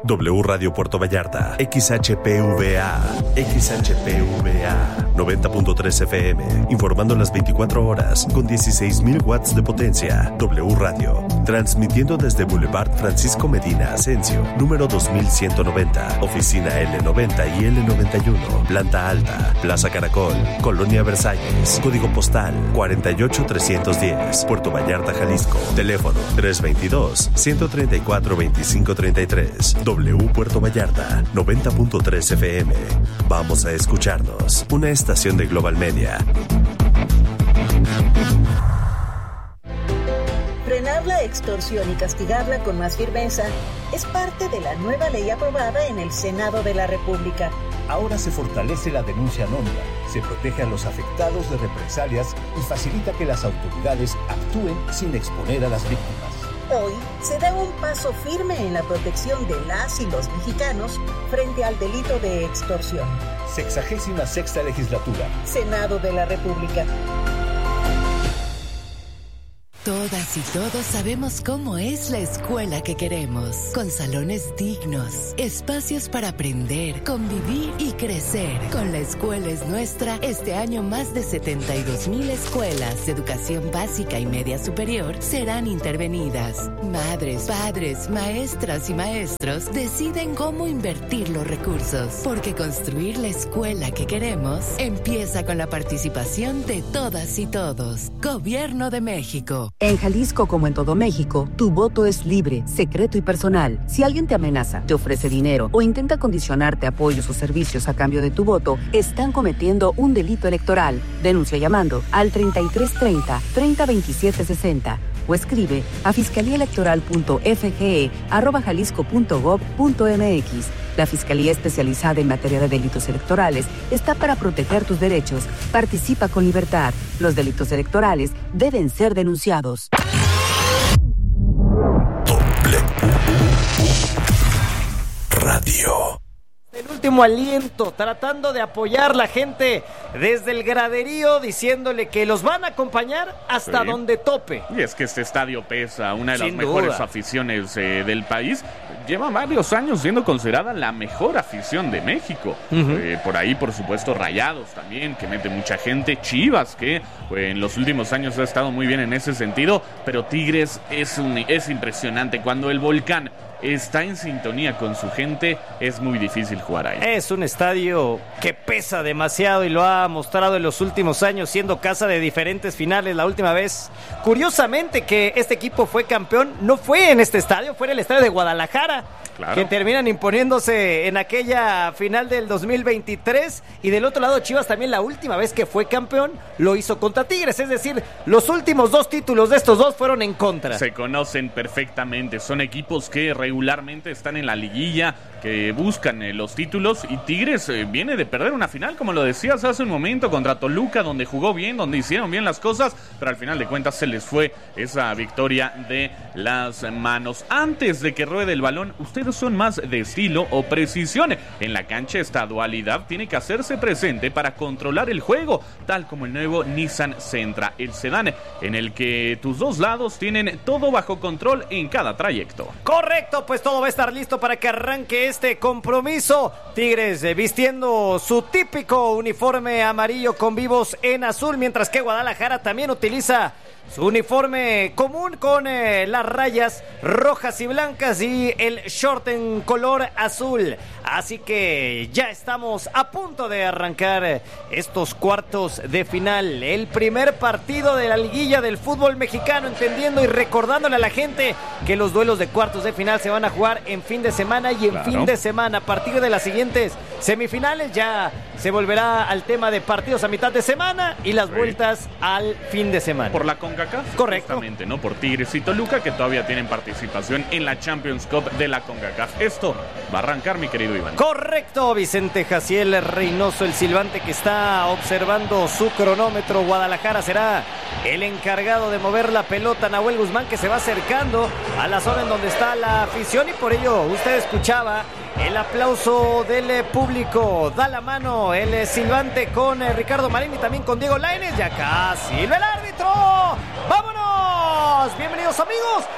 W Radio Puerto Vallarta, XHPVA, 90.3 FM, informando las 24 horas con 16,000 watts de potencia. W Radio, transmitiendo desde Boulevard Francisco Medina Asensio, número 2190, oficina L90 y L91, planta alta, Plaza Caracol, Colonia Versalles, código postal 48310, Puerto Vallarta, Jalisco, teléfono 322-134-2533. W Puerto Vallarta, 90.3 FM. Vamos a escucharnos. Una estación de Global Media. Frenar la extorsión y castigarla con más firmeza es parte de la nueva ley aprobada en el Senado de la República. Ahora se fortalece la denuncia anónima, se protege a los afectados de represalias y facilita que las autoridades actúen sin exponer a las víctimas. Hoy se da un paso firme en la protección de las y los mexicanos frente al delito de extorsión. 66ª legislatura. Senado de la República. Todas y todos sabemos cómo es la escuela que queremos, con salones dignos, espacios para aprender, convivir y crecer. Con La Escuela es Nuestra, este año más de 72,000 escuelas de educación básica y media superior serán intervenidas. Madres, padres, maestras y maestros deciden cómo invertir los recursos, porque construir la escuela que queremos empieza con la participación de todas y todos. Gobierno de México. En Jalisco, como en todo México, tu voto es libre, secreto y personal. Si alguien te amenaza, te ofrece dinero o intenta condicionarte apoyos o servicios a cambio de tu voto, están cometiendo un delito electoral. Denuncia llamando al 3330-302760 o escribe a fiscaliaelectoral.fge@jalisco.gov.mx. La Fiscalía Especializada en Materia de Delitos Electorales está para proteger tus derechos. Participa con libertad. Los delitos electorales deben ser denunciados. Radio. El último aliento, tratando de apoyar la gente desde el graderío, diciéndole que los van a acompañar hasta donde tope. Y es que este estadio pesa, una de las mejores aficiones del país. Lleva varios años siendo considerada la mejor afición de México. Por ahí, por supuesto, Rayados también, que mete mucha gente. Chivas, que en los últimos años ha estado muy bien en ese sentido. Pero Tigres es impresionante. Cuando el Volcán está en sintonía con su gente, es muy difícil jugar ahí. Es un estadio que pesa demasiado y lo ha mostrado en los últimos años, siendo casa de diferentes finales. La última vez, curiosamente, que este equipo fue campeón, no fue en este estadio, fue en el estadio de Guadalajara. Claro. Que terminan imponiéndose en aquella final del 2023. Y del otro lado, Chivas también, la última vez que fue campeón, lo hizo contra Tigres. Es decir, los últimos dos títulos de estos dos fueron en contra. Se conocen perfectamente, son equipos que regularmente están en la liguilla, que buscan los títulos, y Tigres viene de perder una final, como lo decías hace un momento, contra Toluca, donde jugó bien, donde hicieron bien las cosas, pero al final de cuentas se les fue esa victoria de las manos. Antes de que ruede el balón, ustedes son más de estilo o precisión. En la cancha esta dualidad tiene que hacerse presente para controlar el juego, tal como el nuevo Nissan Sentra, el sedán en el que tus dos lados tienen todo bajo control en cada trayecto. Correcto, pues todo va a estar listo para que arranque este compromiso. Tigres vistiendo su típico uniforme amarillo con vivos en azul, mientras que Guadalajara también utiliza su uniforme común con las rayas rojas y blancas y el short en color azul. Así que ya estamos a punto de arrancar estos cuartos de final. El primer partido de la liguilla del fútbol mexicano, entendiendo y recordándole a la gente que los duelos de cuartos de final se van a jugar en fin de semana y en fin de semana. A partir de las siguientes semifinales ya se volverá al tema de partidos a mitad de semana y las vueltas al fin de semana. Por la CONCACAF. Correcto. Justamente, ¿no? Por Tigres y Toluca, que todavía tienen participación en la Champions Cup de la CONCACAF. Esto va a arrancar, mi querido Iván. Correcto, Vicente Jaciel Reynoso, el silbante que está observando su cronómetro. Guadalajara será el encargado de mover la pelota. Nahuel Guzmán, que se va acercando a la zona en donde está la afición, y por ello usted escuchaba el aplauso del público. Da la mano el silbante con Ricardo Marín y también con Diego Lainez. Ya casi silba el árbitro. ¡Vámonos! Bienvenidos, amigos, al arte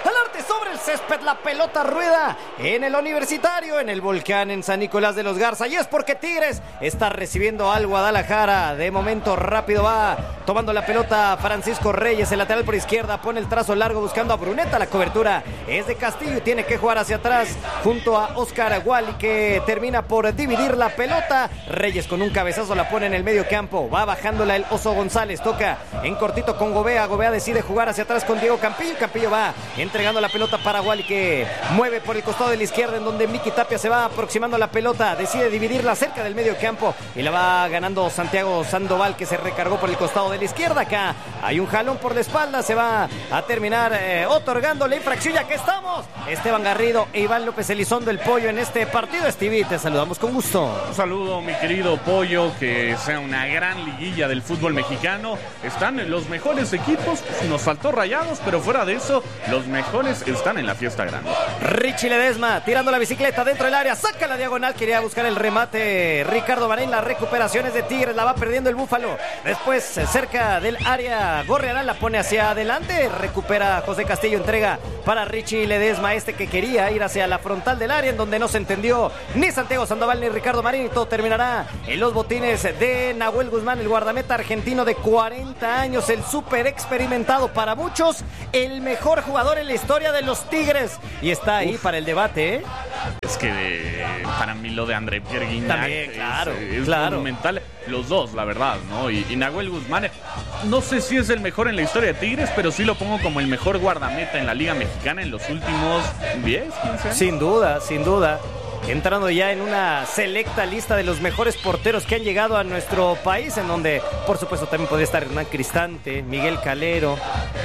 sobre el césped, la pelota rueda en el Universitario, en el Volcán, en San Nicolás de los Garza. Y es porque Tigres está recibiendo al Guadalajara. De momento rápido va tomando la pelota Francisco Reyes, el lateral por izquierda, pone el trazo largo buscando a Bruneta. La cobertura es de Castillo y tiene que jugar hacia atrás junto a Oscar Wally, que termina por dividir la pelota. Reyes con un cabezazo la pone en el medio campo, va bajándola el Oso González, toca en cortito con Gobea. Gobea decide jugar hacia atrás con Diego Campillo. Campillo va entregando la pelota para Wally, que mueve por el costado de la izquierda, en donde Miki Tapia se va aproximando a la pelota, decide dividirla cerca del medio campo y la va ganando Santiago Sandoval, que se recargó por el costado de la izquierda. Acá hay un jalón por la espalda, se va a terminar otorgando la infracción. Ya que estamos, Esteban Garrido e Iván López Elizondo, el Pollo, en este partido. Stevie, te saludamos con gusto. Un saludo, mi querido Pollo, que sea una gran liguilla del fútbol mexicano. Están los mejores equipos, nos faltó Rayados, pero fuera de eso, los mejores están en la fiesta grande. Richie Ledesma tirando la bicicleta dentro del área, saca la diagonal, quería buscar el remate Ricardo Marín. La recuperación es de Tigres, la va perdiendo el Búfalo. Después, cerca del área, Gorriarán la pone hacia adelante, recupera José Castillo, entrega para Richie Ledesma, que quería ir hacia la frontal del área, en donde no se entendió ni Santiago Sandoval ni Ricardo Marín, y todo terminará en los botines de Nahuel Guzmán, el guardameta argentino de 40 años, el súper experimentado, para muchos el mejor jugador en la historia de los Tigres, y está ahí para el debate, Es que para mí lo de André Pierre Gignac también, claro, es monumental, los dos, la verdad, ¿no? Y Nahuel Guzmán, no sé si es el mejor en la historia de Tigres, pero sí lo pongo como el mejor guardameta en la Liga Mexicana en los últimos 10, 15 años. Sin duda, sin duda. Entrando ya en una selecta lista de los mejores porteros que han llegado a nuestro país, en donde, por supuesto, también podría estar Hernán Cristante, Miguel Calero,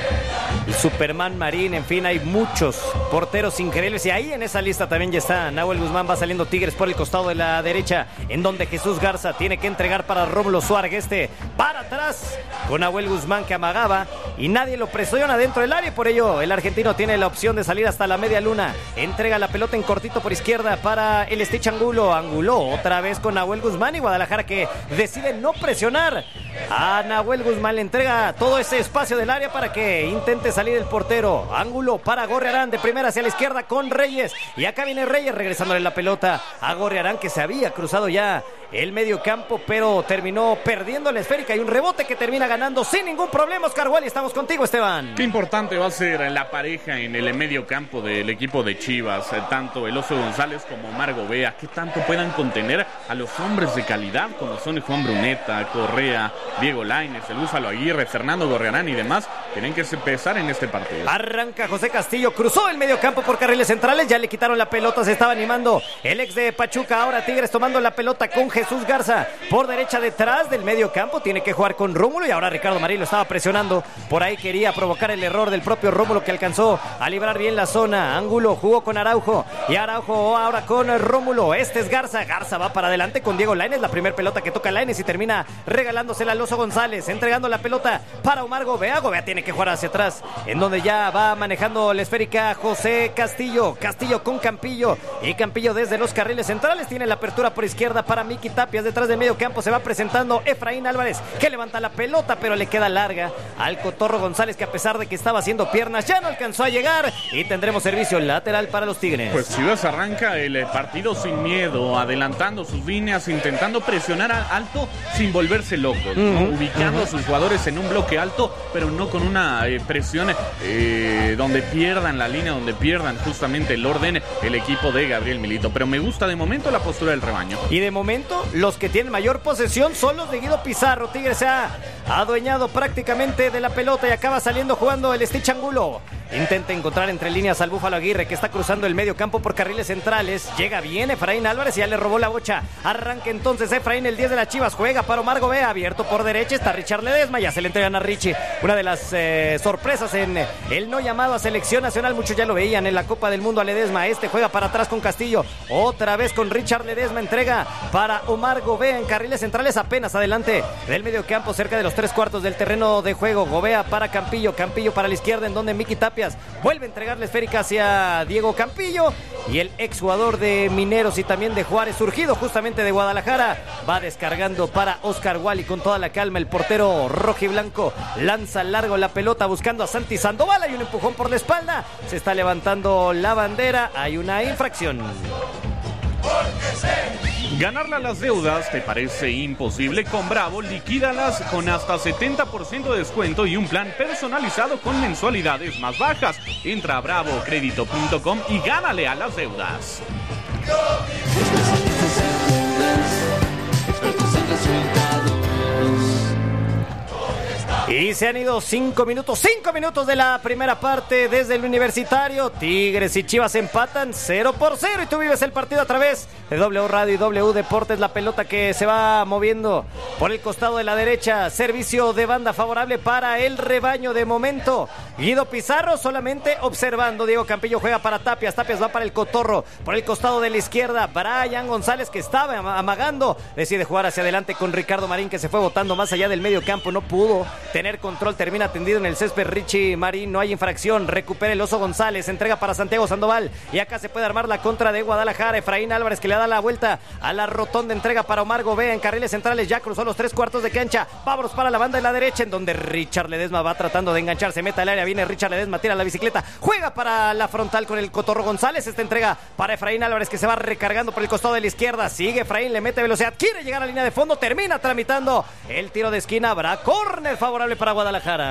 el Superman Marín, en fin, hay muchos porteros increíbles. Y ahí en esa lista también ya está Nahuel Guzmán. Va saliendo Tigres por el costado de la derecha, en donde Jesús Garza tiene que entregar para Rómulo Suárez, para atrás con Nahuel Guzmán, que amagaba y nadie lo presiona dentro del área. Por ello el argentino tiene la opción de salir hasta la media luna, entrega la pelota en cortito por izquierda para el Stitch Angulo. Angulo otra vez con Nahuel Guzmán, y Guadalajara, que decide no presionar a Nahuel Guzmán, le entrega todo ese espacio del área para que intente salir el portero. Ángulo para Gorriarán, de primera hacia la izquierda con Reyes, y acá viene Reyes regresándole la pelota a Gorriarán, que se había cruzado ya el medio campo, pero terminó perdiendo la esférica, y un rebote que termina ganando sin ningún problema Oscar Wally. Estamos contigo, Esteban. Qué importante va a ser la pareja en el medio campo del equipo de Chivas, tanto el Oso González como Omar Gobea, que tanto puedan contener a los hombres de calidad como son Juan Bruneta, Correa, Diego Lainez, el Búfalo Aguirre, Fernando Gorriarán y demás. Tienen que empezar en este partido. Arranca José Castillo, cruzó el medio campo por carriles centrales, ya le quitaron la pelota, se estaba animando el ex de Pachuca. Ahora Tigres tomando la pelota con Jesús Garza por derecha detrás del medio campo, tiene que jugar con Rómulo, y ahora Ricardo Marín lo estaba presionando, por ahí quería provocar el error del propio Rómulo, que alcanzó a librar bien la zona. Ángulo jugó con Araujo, y Araujo ahora con Rómulo. Este es Garza, Garza va para adelante con Diego Lainez, la primera pelota que toca Lainez y termina regalándosela al Oso González, entregando la pelota para Omar Gobea. Gobea tiene que jugar hacia atrás, en donde ya va manejando la esférica José Castillo. Castillo con Campillo, y Campillo desde los carriles centrales tiene la apertura por izquierda para Miki Tapias. Detrás del medio campo se va presentando Efraín Álvarez, que levanta la pelota, pero le queda larga al Cotorro González, que a pesar de que estaba haciendo piernas ya no alcanzó a llegar, y tendremos servicio lateral para los Tigres. Pues Chivas arranca el partido sin miedo, adelantando sus líneas, intentando presionar alto sin volverse locos, ¿no? Ubicando a sus jugadores en un bloque alto, pero no con una presión donde pierdan la línea, donde pierdan justamente el orden el equipo de Gabriel Milito. Pero me gusta de momento la postura del rebaño. Y de momento los que tienen mayor posesión son los de Guido Pizarro. Tigres se ha adueñado prácticamente de la pelota y acaba saliendo jugando el Stitch Angulo. Intenta encontrar entre líneas al Búfalo Aguirre, que está cruzando el medio campo por carriles centrales. Llega bien Efraín Álvarez y ya le robó la bocha. Arranca entonces Efraín, el 10 de las Chivas. Juega para Omar Gobea, abierto por derecha. Está Richard Ledesma, ya se le entregan a Richie. Una de las sorpresas en el no llamado a selección nacional. Muchos ya lo veían en la Copa del Mundo a Ledesma. Juega para atrás con Castillo. Otra vez con Richard Ledesma. Entrega para Omar Gobea en carriles centrales, apenas adelante del medio campo, cerca de los 3/4 del terreno de juego. Gobea para Campillo. Campillo para la izquierda, en donde Miki Tapia Tapias vuelve a entregarle esférica hacia Diego Campillo y el exjugador de Mineros y también de Juárez, surgido justamente de Guadalajara, va descargando para Oscar Wally con toda la calma. El portero rojiblanco lanza largo la pelota buscando a Santi Sandoval. Hay un empujón por la espalda, se está levantando la bandera, hay una infracción. Ganarle a las deudas te parece imposible. Con Bravo, liquídalas con hasta 70% de descuento y un plan personalizado con mensualidades más bajas. Entra a bravocredito.com y gánale a las deudas. Y se han ido 5 minutos de la primera parte desde el Universitario. Tigres y Chivas empatan 0-0 y tú vives el partido a través de W Radio y W Deportes. La pelota que se va moviendo por el costado de la derecha, servicio de banda favorable para el rebaño de momento. Guido Pizarro solamente observando. Diego Campillo juega para Tapias, Tapias va para el Cotorro por el costado de la izquierda. Brian González, que estaba amagando, decide jugar hacia adelante con Ricardo Marín, que se fue botando más allá del medio campo, no pudo tener control, termina tendido en el césped Richie Marín, no hay infracción, recupera el Oso González, entrega para Santiago Sandoval y acá se puede armar la contra de Guadalajara. Efraín Álvarez, que le da la vuelta a la rotonda, entrega para Omar Gobea en carriles centrales, ya cruzó los 3/4 de cancha. Vámonos para la banda de la derecha, en donde Richard Ledesma va tratando de enganchar, se mete al área, viene Richard Ledesma, tira la bicicleta, juega para la frontal con el Cotorro González. Esta entrega para Efraín Álvarez, que se va recargando por el costado de la izquierda, sigue Efraín, le mete velocidad, quiere llegar a la línea de fondo, termina tramitando el tiro de esquina, habrá córner favorable para Guadalajara.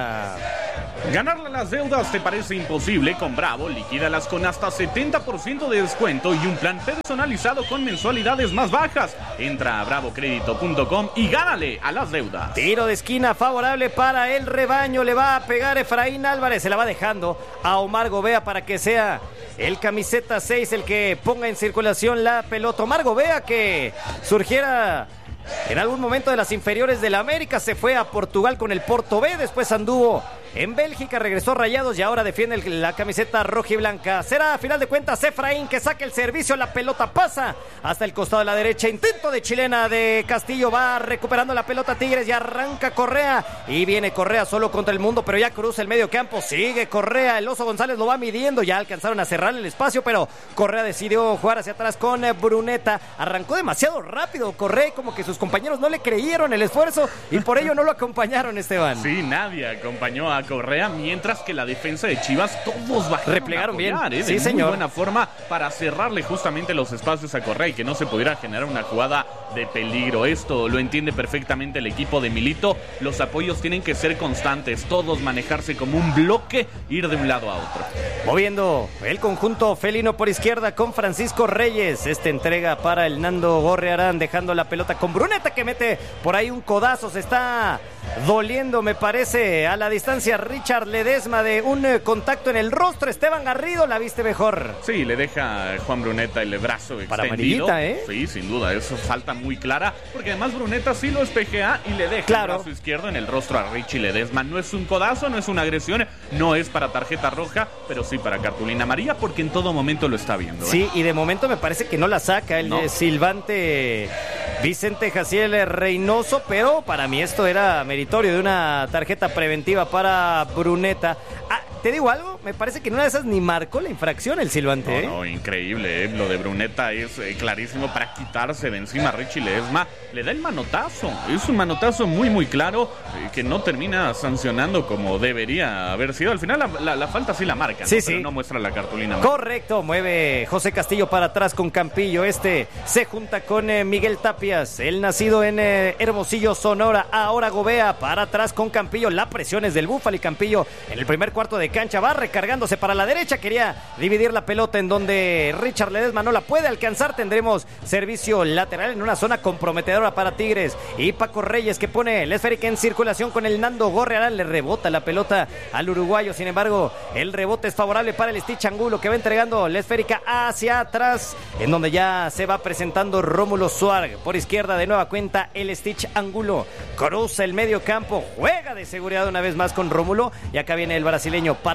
Ganarle las deudas te parece imposible. Con Bravo, liquídalas con hasta 70% de descuento y un plan personalizado con mensualidades más bajas. Entra a bravocredito.com y gánale a las deudas. Tiro de esquina favorable para el rebaño, le va a pegar Efraín Álvarez, se la va dejando a Omar Gobea para que sea el camiseta 6 el que ponga en circulación la pelota. Omar Gobea, que surgiera en algún momento de las inferiores del América, se fue a Portugal con el Porto B, después anduvo en Bélgica, regresó a Rayados y ahora defiende la camiseta rojiblanca. Será a final de cuentas Efraín que saque el servicio, la pelota pasa hasta el costado de la derecha, intento de chilena de Castillo, va recuperando la pelota Tigres y arranca Correa y viene Correa solo contra el mundo, pero ya cruza el medio campo, sigue Correa, el Oso González lo va midiendo, ya alcanzaron a cerrar el espacio, pero Correa decidió jugar hacia atrás con Bruneta, arrancó demasiado rápido Correa, como que sus compañeros no le creyeron el esfuerzo y por ello no lo acompañaron, Esteban. Sí, nadie acompañó a Correa, mientras que la defensa de Chivas todos bajaron, replegaron a apoyar, bien, de sí, señor, muy buena forma para cerrarle justamente los espacios a Correa y que no se pudiera generar una jugada de peligro. Esto lo entiende perfectamente el equipo de Milito. Los apoyos tienen que ser constantes, todos manejarse como un bloque, ir de un lado a otro. Moviendo el conjunto felino por izquierda con Francisco Reyes, esta entrega para el Nando Gorrearán, dejando la pelota con Bruneta, que mete por ahí un codazo, se está doliendo, me parece, a la distancia Richard Ledesma de un contacto en el rostro. Esteban Garrido, ¿la viste mejor? Sí, le deja Juan Bruneta el brazo para extendido. amarillita, ¿eh? Sí, sin duda, eso falta muy clara, porque además Bruneta sí lo espejea y le deja el brazo izquierdo en el rostro a Richie Ledesma. No es un codazo, no es una agresión, no es para tarjeta roja, pero sí para cartulina amarilla, porque en todo momento lo está viendo. Sí, y de momento me parece que no la saca el silbante Vicente Jaciel Reynoso, pero para mí esto era meritorio de una tarjeta preventiva para Bruneta. Te digo algo, me parece que en una de esas ni marcó la infracción el silbante. No, increíble, lo de Bruneta es clarísimo para quitarse de encima a Richie Ledesma. Le da el manotazo, es un manotazo muy muy claro, que no termina sancionando como debería haber sido. Al final la falta sí la marca, sí, ¿no? sí, pero no muestra la cartulina. Correcto, mueve José Castillo para atrás con Campillo, se junta con Miguel Tapias, el nacido en Hermosillo, Sonora. Ahora Gobea para atrás con Campillo, la presión es del Búfalo y Campillo en el primer cuarto de cancha va recargándose para la derecha, quería dividir la pelota en donde Richard Ledesma no la puede alcanzar. Tendremos servicio lateral en una zona comprometedora para Tigres y Paco Reyes, que pone el esférica en circulación con el Nando Gorrearán, le rebota la pelota al uruguayo, sin embargo el rebote es favorable para el Stitch Angulo, que va entregando la esférica hacia atrás, en donde ya se va presentando Rómulo Suárez por izquierda. De nueva cuenta el Stitch Angulo cruza el medio campo, juega de seguridad una vez más con Rómulo y acá viene el brasileño para Garza,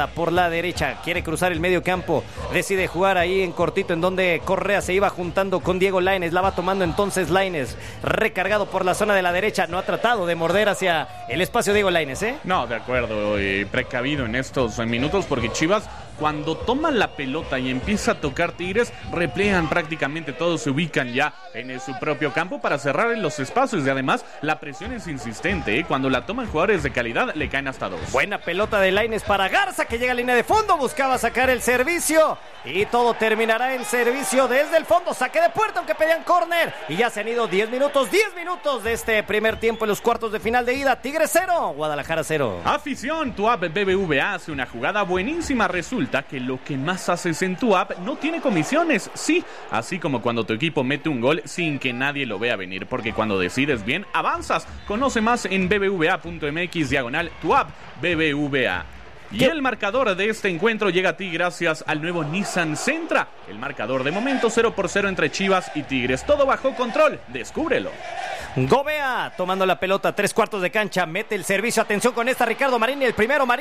Gobea por la derecha, quiere cruzar el medio campo, decide jugar ahí en cortito, en donde Correa se iba juntando con Diego Lainez, la va tomando entonces Lainez, recargado por la zona de la derecha, no ha tratado de morder hacia el espacio Diego Lainez, ¿eh? No, de acuerdo, precavido en estos minutos, porque Chivas, cuando toman la pelota y empieza a tocar Tigres, replegan prácticamente todos, se ubican ya en su propio campo para cerrar en los espacios, y además la presión es insistente, cuando la toman jugadores de calidad le caen hasta 2. Buena pelota de Lainez para Garza, que llega a línea de fondo, buscaba sacar el servicio y todo terminará en servicio desde el fondo, saque de puerta aunque pedían córner, y ya se han ido 10 minutos de este primer tiempo en los cuartos de final de ida. Tigres 0, Guadalajara 0. Afición, tu app BBVA hace una jugada buenísima. Resulta que lo que más haces en tu app no tiene comisiones, sí, así como cuando tu equipo mete un gol sin que nadie lo vea venir, porque cuando decides bien, avanzas. Conoce más en bbva.mx/tu app BBVA. Y el marcador de este encuentro llega a ti gracias al nuevo Nissan Sentra. El marcador de momento 0-0 entre Chivas y Tigres. Todo bajo control, descúbrelo. Gobea tomando la pelota, 3/4 de cancha, mete el servicio, atención con esta, Ricardo Marín, el primero. ¡Gol!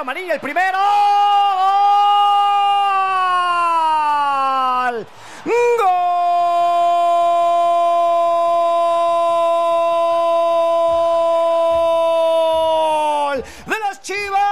¡De las Chivas!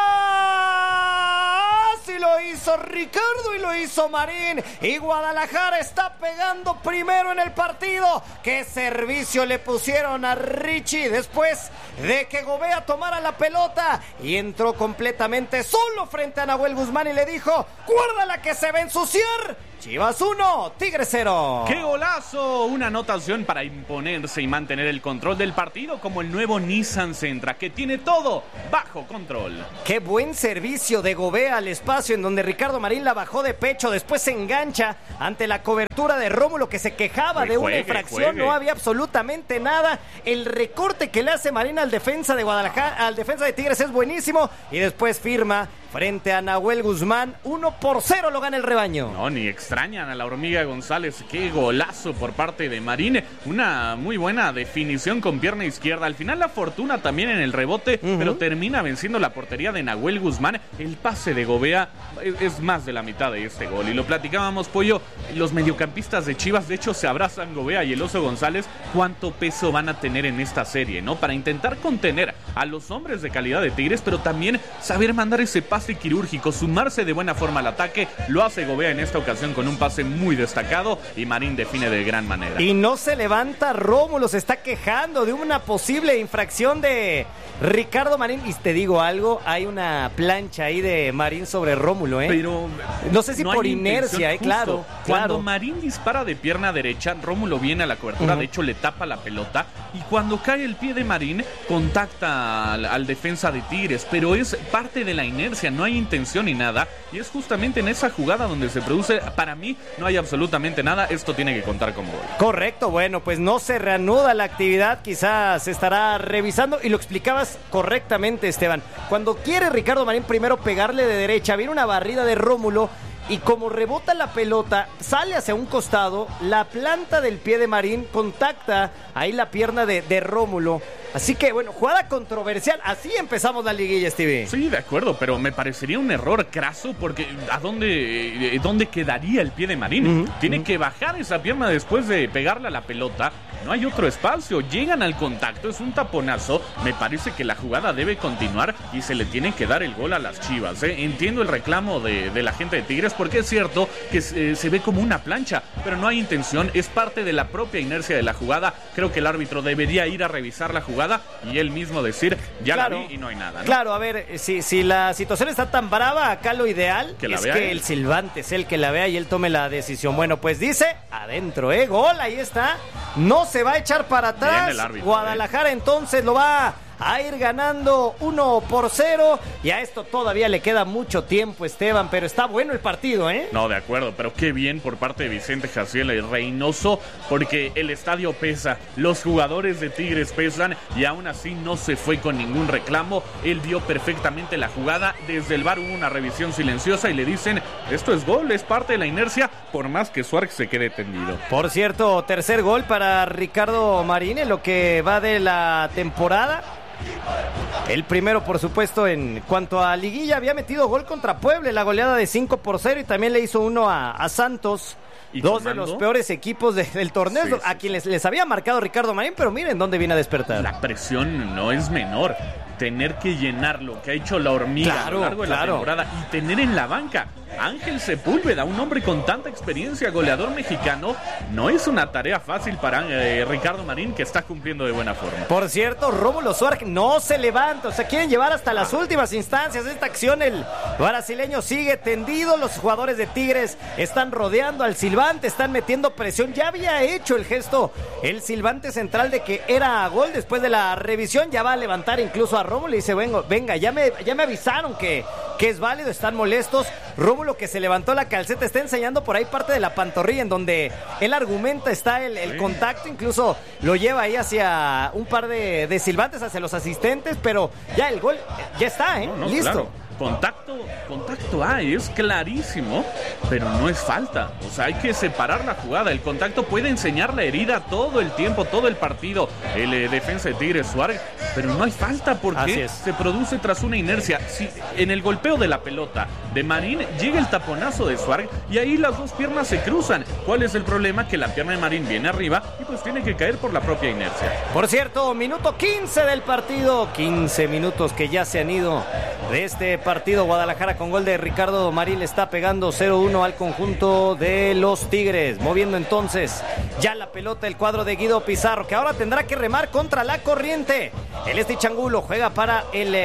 Ricardo y lo hizo Marín, y Guadalajara está pegando primero en el partido. Qué servicio le pusieron a Richie después de que Gobea tomara la pelota y entró completamente solo frente a Nahuel Guzmán y le dijo: guárdala que se va a ensuciar. Chivas 1, Tigres 0. ¡Qué golazo! Una anotación para imponerse y mantener el control del partido, como el nuevo Nissan Sentra, que tiene todo bajo control. ¡Qué buen servicio de Gobea al espacio, en donde Ricardo Marín la bajó de pecho! Después se engancha ante la cobertura de Rómulo, que se quejaba de una infracción. No había absolutamente nada. El recorte que le hace Marín al defensa de Guadalajara, al defensa de Tigres, es buenísimo. Y después firma frente a Nahuel Guzmán. 1-0 lo gana el rebaño. No, ni extrañan a la Hormiga González. Qué golazo por parte de Marín. Una muy buena definición con pierna izquierda. Al final la fortuna también en el rebote, pero termina venciendo la portería de Nahuel Guzmán. El pase de Gobea es más de la mitad de este gol. Y lo platicábamos, Pollo, los mediocampistas de Chivas, de hecho, se abrazan Gobea y el Oso González. ¿Cuánto peso van a tener en esta serie, no? Para intentar contener a los hombres de calidad de Tigres, pero también saber mandar ese pase quirúrgico, sumarse de buena forma al ataque. Lo hace Gobea en esta ocasión con un pase muy destacado, y Marín define de gran manera. Y no se levanta Rómulo, se está quejando de una posible infracción de Ricardo Marín. Y te digo algo, hay una plancha ahí de Marín sobre Rómulo, Pero no sé si no por inercia, claro. Cuando Marín dispara de pierna derecha, Rómulo viene a la cobertura, de hecho le tapa la pelota, y cuando cae el pie de Marín, contacta al defensa de Tigres, pero es parte de la inercia, no hay intención ni nada, y es justamente en esa jugada donde se produce. Para mí no hay absolutamente nada, esto tiene que contar como gol. Correcto, bueno, pues no se reanuda la actividad, quizás se estará revisando, y lo explicabas correctamente, Esteban. Cuando quiere Ricardo Marín primero pegarle de derecha, viene una barrida de Rómulo, y como rebota la pelota, sale hacia un costado, la planta del pie de Marín contacta ahí la pierna de Rómulo. Así que, bueno, jugada controversial. Así empezamos la liguilla, Stevie. Sí, de acuerdo, pero me parecería un error craso, porque ¿a dónde quedaría el pie de Marín? Tiene que bajar esa pierna después de pegarle a la pelota. No hay otro espacio, llegan al contacto, es un taponazo. Me parece que la jugada debe continuar y se le tiene que dar el gol a las Chivas. Entiendo el reclamo de la gente de Tigres, porque es cierto que se ve como una plancha, pero no hay intención, es parte de la propia inercia de la jugada. Creo que el árbitro debería ir a revisar la jugada y él mismo decir, ya claro, la vi y no hay nada, ¿no? Claro, a ver, si la situación está tan brava, acá lo ideal es que el silbante es el que la vea y él tome la decisión. Bueno, pues dice, adentro, gol, ahí está. No se va a echar para atrás. Guadalajara entonces lo va a ir ganando 1-0, y a esto todavía le queda mucho tiempo, Esteban, pero está bueno el partido, No, de acuerdo, pero qué bien por parte de Vicente Jaciel y Reynoso, porque el estadio pesa, los jugadores de Tigres pesan, y aún así no se fue con ningún reclamo. Él vio perfectamente la jugada, desde el VAR hubo una revisión silenciosa y le dicen, esto es gol, es parte de la inercia, por más que Suárez se quede tendido. Por cierto, tercer gol para Ricardo Marín en lo que va de la temporada. El primero, por supuesto, en cuanto a liguilla, había metido gol contra Puebla, la goleada de 5-0, y también le hizo uno a Santos. Dos de los peores equipos del torneo, sí, a quien les había marcado Ricardo Marín, pero miren dónde viene a despertar. La presión no es menor. Tener que llenar lo que ha hecho la hormiga a lo largo de la temporada y tener en la banca Ángel Sepúlveda, un hombre con tanta experiencia, goleador mexicano, no es una tarea fácil para Ricardo Marín, que está cumpliendo de buena forma. Por cierto, Rómulo Suárez no se levanta, o sea, quieren llevar hasta las últimas instancias esta acción. El brasileño sigue tendido, los jugadores de Tigres están rodeando al silbante, están metiendo presión. Ya había hecho el gesto el silbante central de que era gol. Después de la revisión ya va a levantar incluso a Rómulo y dice, venga, ya me avisaron que es válido, están molestos. Rómulo, que se levantó la calceta, está enseñando por ahí parte de la pantorrilla en donde él argumenta está el contacto, incluso lo lleva ahí hacia un par de silbantes, hacia los asistentes, pero ya el gol ya está, listo. Claro. Contacto hay, es clarísimo, pero no es falta. O sea, hay que separar la jugada. El contacto puede enseñar la herida todo el tiempo, todo el partido, el defensa de Tigres Suárez, pero no hay falta porque se produce tras una inercia. Si en el golpeo de la pelota de Marín llega el taponazo de Suárez y ahí las dos piernas se cruzan. ¿Cuál es el problema? Que la pierna de Marín viene arriba y pues tiene que caer por la propia inercia. Por cierto, minuto 15 del partido, 15 minutos que ya se han ido de este partido. Guadalajara con gol de Ricardo Marín le está pegando 0-1 al conjunto de los Tigres, moviendo entonces ya la pelota el cuadro de Guido Pizarro, que ahora tendrá que remar contra la corriente. El Stitch Angulo juega para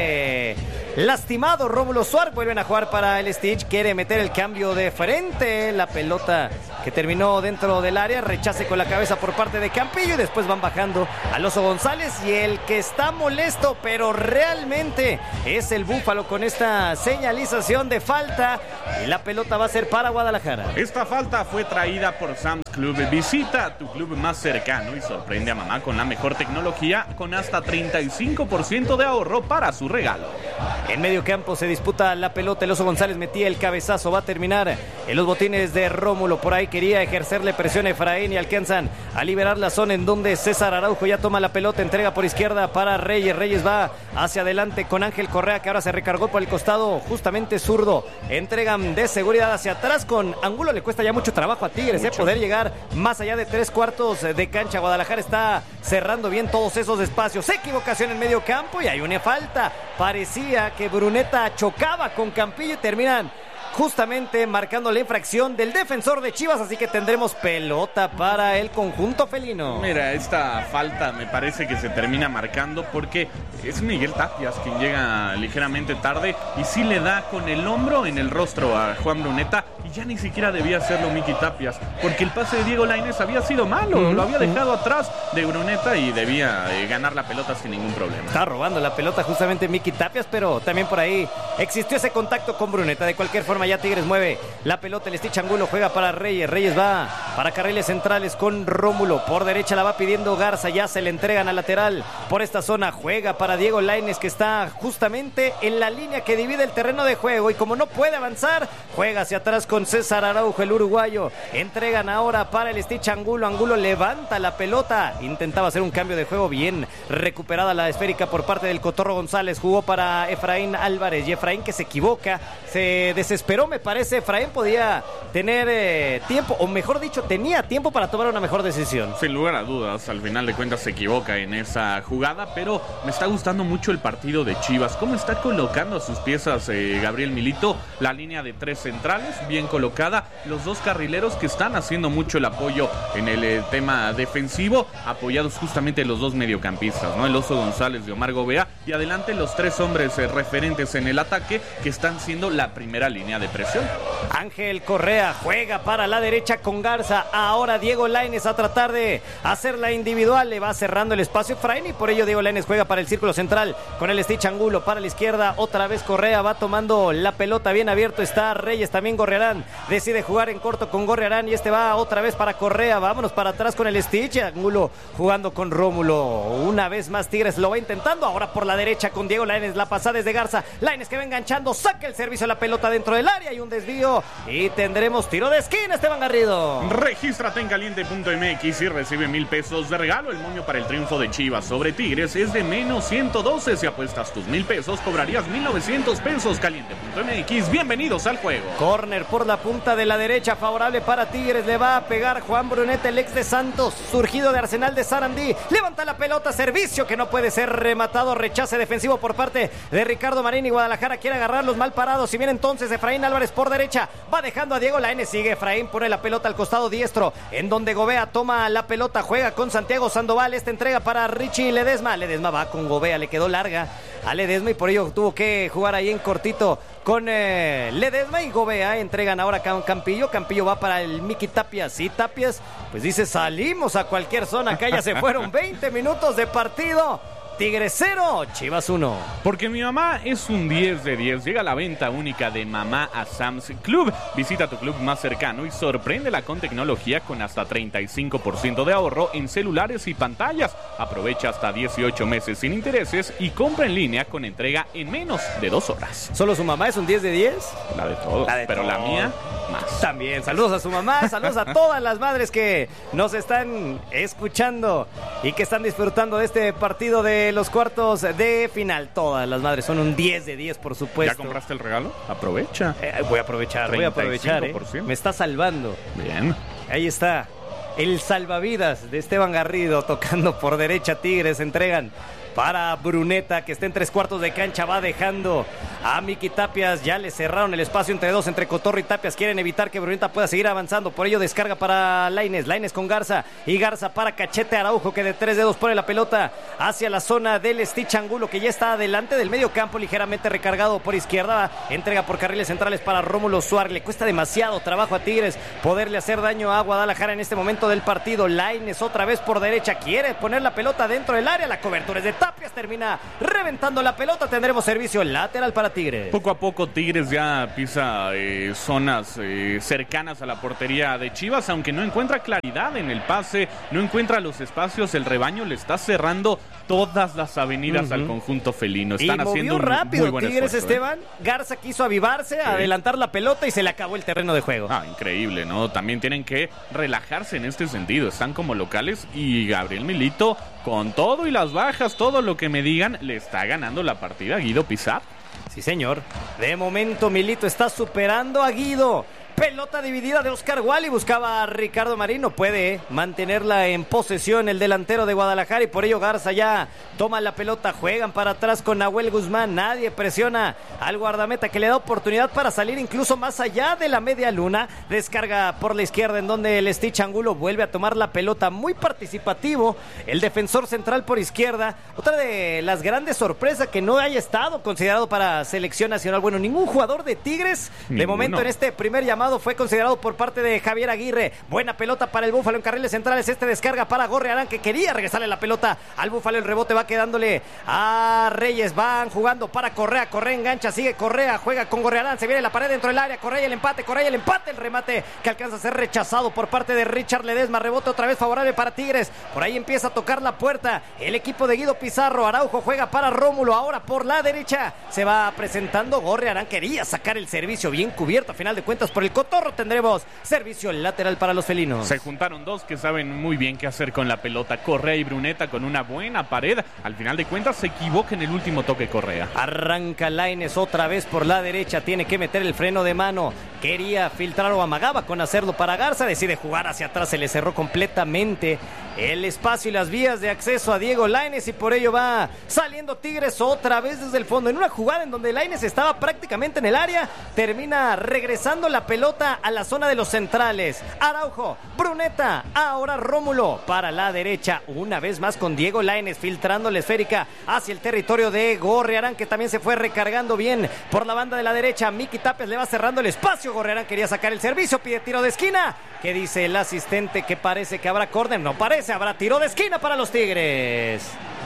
el lastimado Rómulo Suárez, vuelven a jugar para el Stitch, quiere meter el cambio de frente, la pelota que terminó dentro del área, rechace con la cabeza por parte de Campillo y después van bajando al Oso González, y el que está molesto pero realmente es el Búfalo con esta señalización de falta, y la pelota va a ser para Guadalajara. Esta falta fue traída por Sam's Club. Visita a tu club más cercano y sorprende a mamá con la mejor tecnología, con hasta 35% de ahorro para su regalo. En medio campo se disputa la pelota, el Oso González metía el cabezazo, va a terminar en los botines de Rómulo, por ahí quería ejercerle presión a Efraín y alcanzan a liberar la zona en donde César Araujo ya toma la pelota, entrega por izquierda para Reyes va hacia adelante con Ángel Correa, que ahora se recargó por el costado justamente zurdo, entregan de seguridad hacia atrás con Angulo. Le cuesta ya mucho trabajo a Tigres poder llegar más allá de 3/4 de cancha. Guadalajara está cerrando bien todos esos espacios, equivocación en medio campo y hay una falta. Parecía que Bruneta chocaba con Campillo y terminan justamente marcando la infracción del defensor de Chivas, así que tendremos pelota para el conjunto felino. Mira, esta falta me parece que se termina marcando porque es Miguel Tapias quien llega ligeramente tarde y sí le da con el hombro en el rostro a Juan Bruneta, y ya ni siquiera debía hacerlo Miki Tapias, porque el pase de Diego Lainez había sido malo, lo había dejado atrás de Bruneta y debía ganar la pelota sin ningún problema. Está robando la pelota justamente Miki Tapias, pero también por ahí existió ese contacto con Bruneta. De cualquier forma, ya Tigres mueve la pelota, el Stitch Angulo juega para Reyes va para carriles centrales con Rómulo, por derecha la va pidiendo Garza, ya se le entregan al lateral, por esta zona juega para Diego Lainez, que está justamente en la línea que divide el terreno de juego, y como no puede avanzar, juega hacia atrás con César Araujo, el uruguayo, entregan ahora para el Stitch Angulo levanta la pelota, intentaba hacer un cambio de juego, bien recuperada la esférica por parte del Cotorro González, jugó para Efraín Álvarez, y Efraín que se equivoca, se desesperó, me parece. Efraín podía tener tiempo, o mejor dicho, tenía tiempo para tomar una mejor decisión. Sin lugar a dudas, al final de cuentas se equivoca en esa jugada, pero me está gustando mucho el partido de Chivas, cómo está colocando a sus piezas Gabriel Milito, la línea de 3 centrales bien colocada, los dos carrileros que están haciendo mucho el apoyo en el tema defensivo, apoyados justamente los dos mediocampistas, ¿no? El Oso González de Omar Gobea, y adelante los 3 hombres referentes en el ataque que están siendo la primera línea de presión. Ángel Correa juega para la derecha con Garza, ahora Diego Lainez a tratar de hacer la individual, le va cerrando el espacio Efraín y por ello Diego Lainez juega para el círculo central con el Stitch Angulo para la izquierda, otra vez Correa va tomando la pelota, bien abierto está Reyes, también Gorriarán decide jugar en corto con Gorriarán y va otra vez para Correa, vámonos para atrás con el Stitch Angulo jugando con Rómulo, una vez más Tigres lo va intentando, ahora por la derecha con Diego Lainez, la pasada desde Garza, Lainez que va enganchando, saca el servicio, la pelota dentro del área y un desvío partido y tendremos tiro de esquina, Esteban Garrido. Regístrate en caliente.mx y recibe 1,000 pesos de regalo. El moño para el triunfo de Chivas sobre Tigres es de menos 112. Si apuestas tus 1,000 pesos, cobrarías 1,900 pesos. Caliente.mx, bienvenidos al juego. Corner por la punta de la derecha, favorable para Tigres. Le va a pegar Juan Bruneta, el ex de Santos, surgido de Arsenal de Sarandí. Levanta la pelota, servicio que no puede ser rematado. Rechace defensivo por parte de Ricardo Marín y Guadalajara quiere agarrar los mal parados. Y viene entonces Efraín Álvarez por derecha. Va dejando a Diego Lainez. Sigue Efraín, pone la pelota al costado diestro, en donde Gobea toma la pelota, juega con Santiago Sandoval. Esta entrega para Richie Ledesma. Ledesma va con Gobea, le quedó larga a Ledesma y por ello tuvo que jugar ahí en cortito con Ledesma y Gobea. Entregan ahora a Campillo. Campillo va para el Miki Tapias y Tapias pues dice: salimos a cualquier zona. Acá ya se fueron 20 minutos de partido. Tigres 0, Chivas 1. Porque mi mamá es un 10 de 10. Llega la venta única de Mamá a Sam's Club. Visita tu club más cercano y sorpréndela con tecnología con hasta 35% de ahorro en celulares y pantallas. Aprovecha hasta 18 meses sin intereses y compra en línea con entrega en menos de 2 horas. ¿Solo su mamá es un 10 de 10? La de todos, pero la mía más. También, saludos a su mamá, saludos a todas las madres que nos están escuchando y que están disfrutando de este partido de los cuartos de final. Todas las madres son un 10 de 10, por supuesto. ¿Ya compraste el regalo? Aprovecha. Voy a aprovechar. Me está salvando. Bien. Ahí está. El salvavidas de Esteban Garrido tocando por derecha. Tigres entregan para Bruneta, que está en 3/4 de cancha, va dejando a Miki Tapias. Ya le cerraron el espacio entre dos, entre Cotorro y Tapias. Quieren evitar que Bruneta pueda seguir avanzando, por ello descarga para Lainez. Lainez con Garza y Garza para Cachete Araujo, que de 3 dedos pone la pelota hacia la zona del Stitch Angulo, que ya está adelante del medio campo, ligeramente recargado por izquierda. Entrega por carriles centrales para Rómulo Suárez. Le cuesta demasiado trabajo a Tigres poderle hacer daño a Guadalajara en este momento del partido. Lainez otra vez por derecha, quiere poner la pelota dentro del área. La cobertura es de Tapias, termina reventando la pelota. Tendremos servicio lateral para Tigres. Poco a poco Tigres ya pisa zonas cercanas a la portería de Chivas, aunque no encuentra claridad en el pase, no encuentra los espacios. El rebaño le está cerrando todas las avenidas al conjunto felino. Están haciendo un rápido muy buen Tigres, esfuerzo, Esteban. Garza quiso avivarse, adelantar la pelota y se le acabó el terreno de juego. Increíble, ¿no? También tienen que relajarse en este sentido. Están como locales y Gabriel Milito, con todo y las bajas, todo lo que me digan, le está ganando la partida a Guido Pizarro. Sí, señor. De momento Milito está superando a Guido. Pelota dividida de Oscar Wally, buscaba a Ricardo Marín, no puede mantenerla en posesión el delantero de Guadalajara y por ello Garza ya toma la pelota, juegan para atrás con Nahuel Guzmán, nadie presiona al guardameta que le da oportunidad para salir incluso más allá de la media luna. Descarga por la izquierda en donde el Stitch Angulo vuelve a tomar la pelota, muy participativo el defensor central por izquierda. Otra de las grandes sorpresas que no haya estado considerado para selección nacional. Bueno, ningún jugador de Tigres de momento en este primer llamado fue considerado por parte de Javier Aguirre. Buena pelota para el Búfalo en carriles centrales. Descarga para Gorriarán, que quería regresarle la pelota al Búfalo. El rebote va quedándole a Reyes. Van jugando para Correa. Correa engancha, sigue Correa, juega con Gorriarán. Se viene la pared dentro del área. Correa y el empate. El remate que alcanza a ser rechazado por parte de Richard Ledesma. Rebote otra vez favorable para Tigres. Por ahí empieza a tocar la puerta el equipo de Guido Pizarro. Araujo juega para Rómulo. Ahora por la derecha se va presentando Gorriarán. Quería sacar el servicio bien cubierto a final de cuentas por el Cotorro. Tendremos servicio lateral para los felinos. Se juntaron dos que saben muy bien qué hacer con la pelota. Correa y Bruneta con una buena pared. Al final de cuentas se equivoca en el último toque Correa. Arranca Lainez otra vez por la derecha. Tiene que meter el freno de mano. Quería filtrar o amagaba con hacerlo para Garza. Decide jugar hacia atrás. Se le cerró completamente el espacio y las vías de acceso a Diego Lainez y por ello va saliendo Tigres otra vez desde el fondo. En una jugada en donde Lainez estaba prácticamente en el área, termina regresando la pelota a la zona de los centrales. Araujo, Bruneta, ahora Rómulo para la derecha. Una vez más con Diego Lainez filtrando la esférica hacia el territorio de Gorriarán, que también se fue recargando bien por la banda de la derecha. Miki Tapias le va cerrando el espacio. Gorriarán quería sacar el servicio, pide tiro de esquina. ¿Qué dice el asistente? Que parece que habrá córner. No parece, habrá tiro de esquina para los Tigres.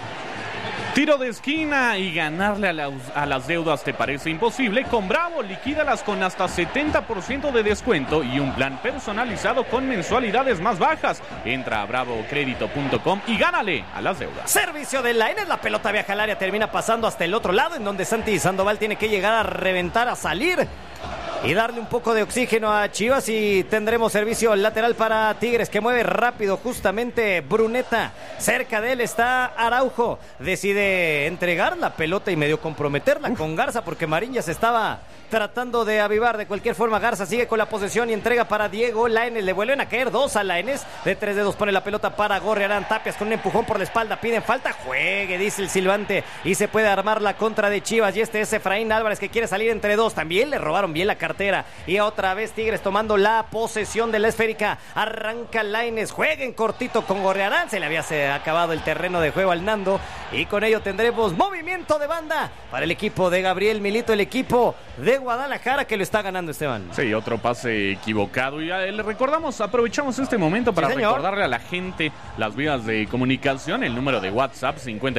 Tiro de esquina y ganarle a las deudas te parece imposible. Con Bravo, liquídalas con hasta 70% de descuento y un plan personalizado con mensualidades más bajas. Entra a bravocredito.com y gánale a las deudas. Servicio de Lainez, la pelota viaja al área, termina pasando hasta el otro lado, en donde Santi Sandoval tiene que llegar a reventar, a salir. y darle un poco de oxígeno a Chivas, y tendremos servicio lateral para Tigres, que mueve rápido justamente Bruneta. Cerca de él está Araujo, decide entregar la pelota y medio comprometerla con Garza, porque Marín ya se estaba tratando de avivar. De cualquier forma, Garza sigue con la posesión y entrega para Diego Lainez. Le vuelven a caer 2 a Lainez. De 3 dedos pone la pelota para Gorriarán. Tapias con un empujón por la espalda. Piden falta. Juegue, dice el silbante. Y se puede armar la contra de Chivas. Y este es Efraín Álvarez, que quiere salir entre dos. También le robaron bien la cartera. Y otra vez Tigres tomando la posesión de la esférica. Arranca Lainez. Jueguen cortito con Gorriarán. Se le había acabado el terreno de juego al Nando. Y con ello tendremos movimiento de banda para el equipo de Gabriel Milito, el equipo de Guadalajara, que lo está ganando, Esteban. Sí, otro pase equivocado. Y le recordamos, aprovechamos este momento para recordarle a la gente las vías de comunicación. El número de WhatsApp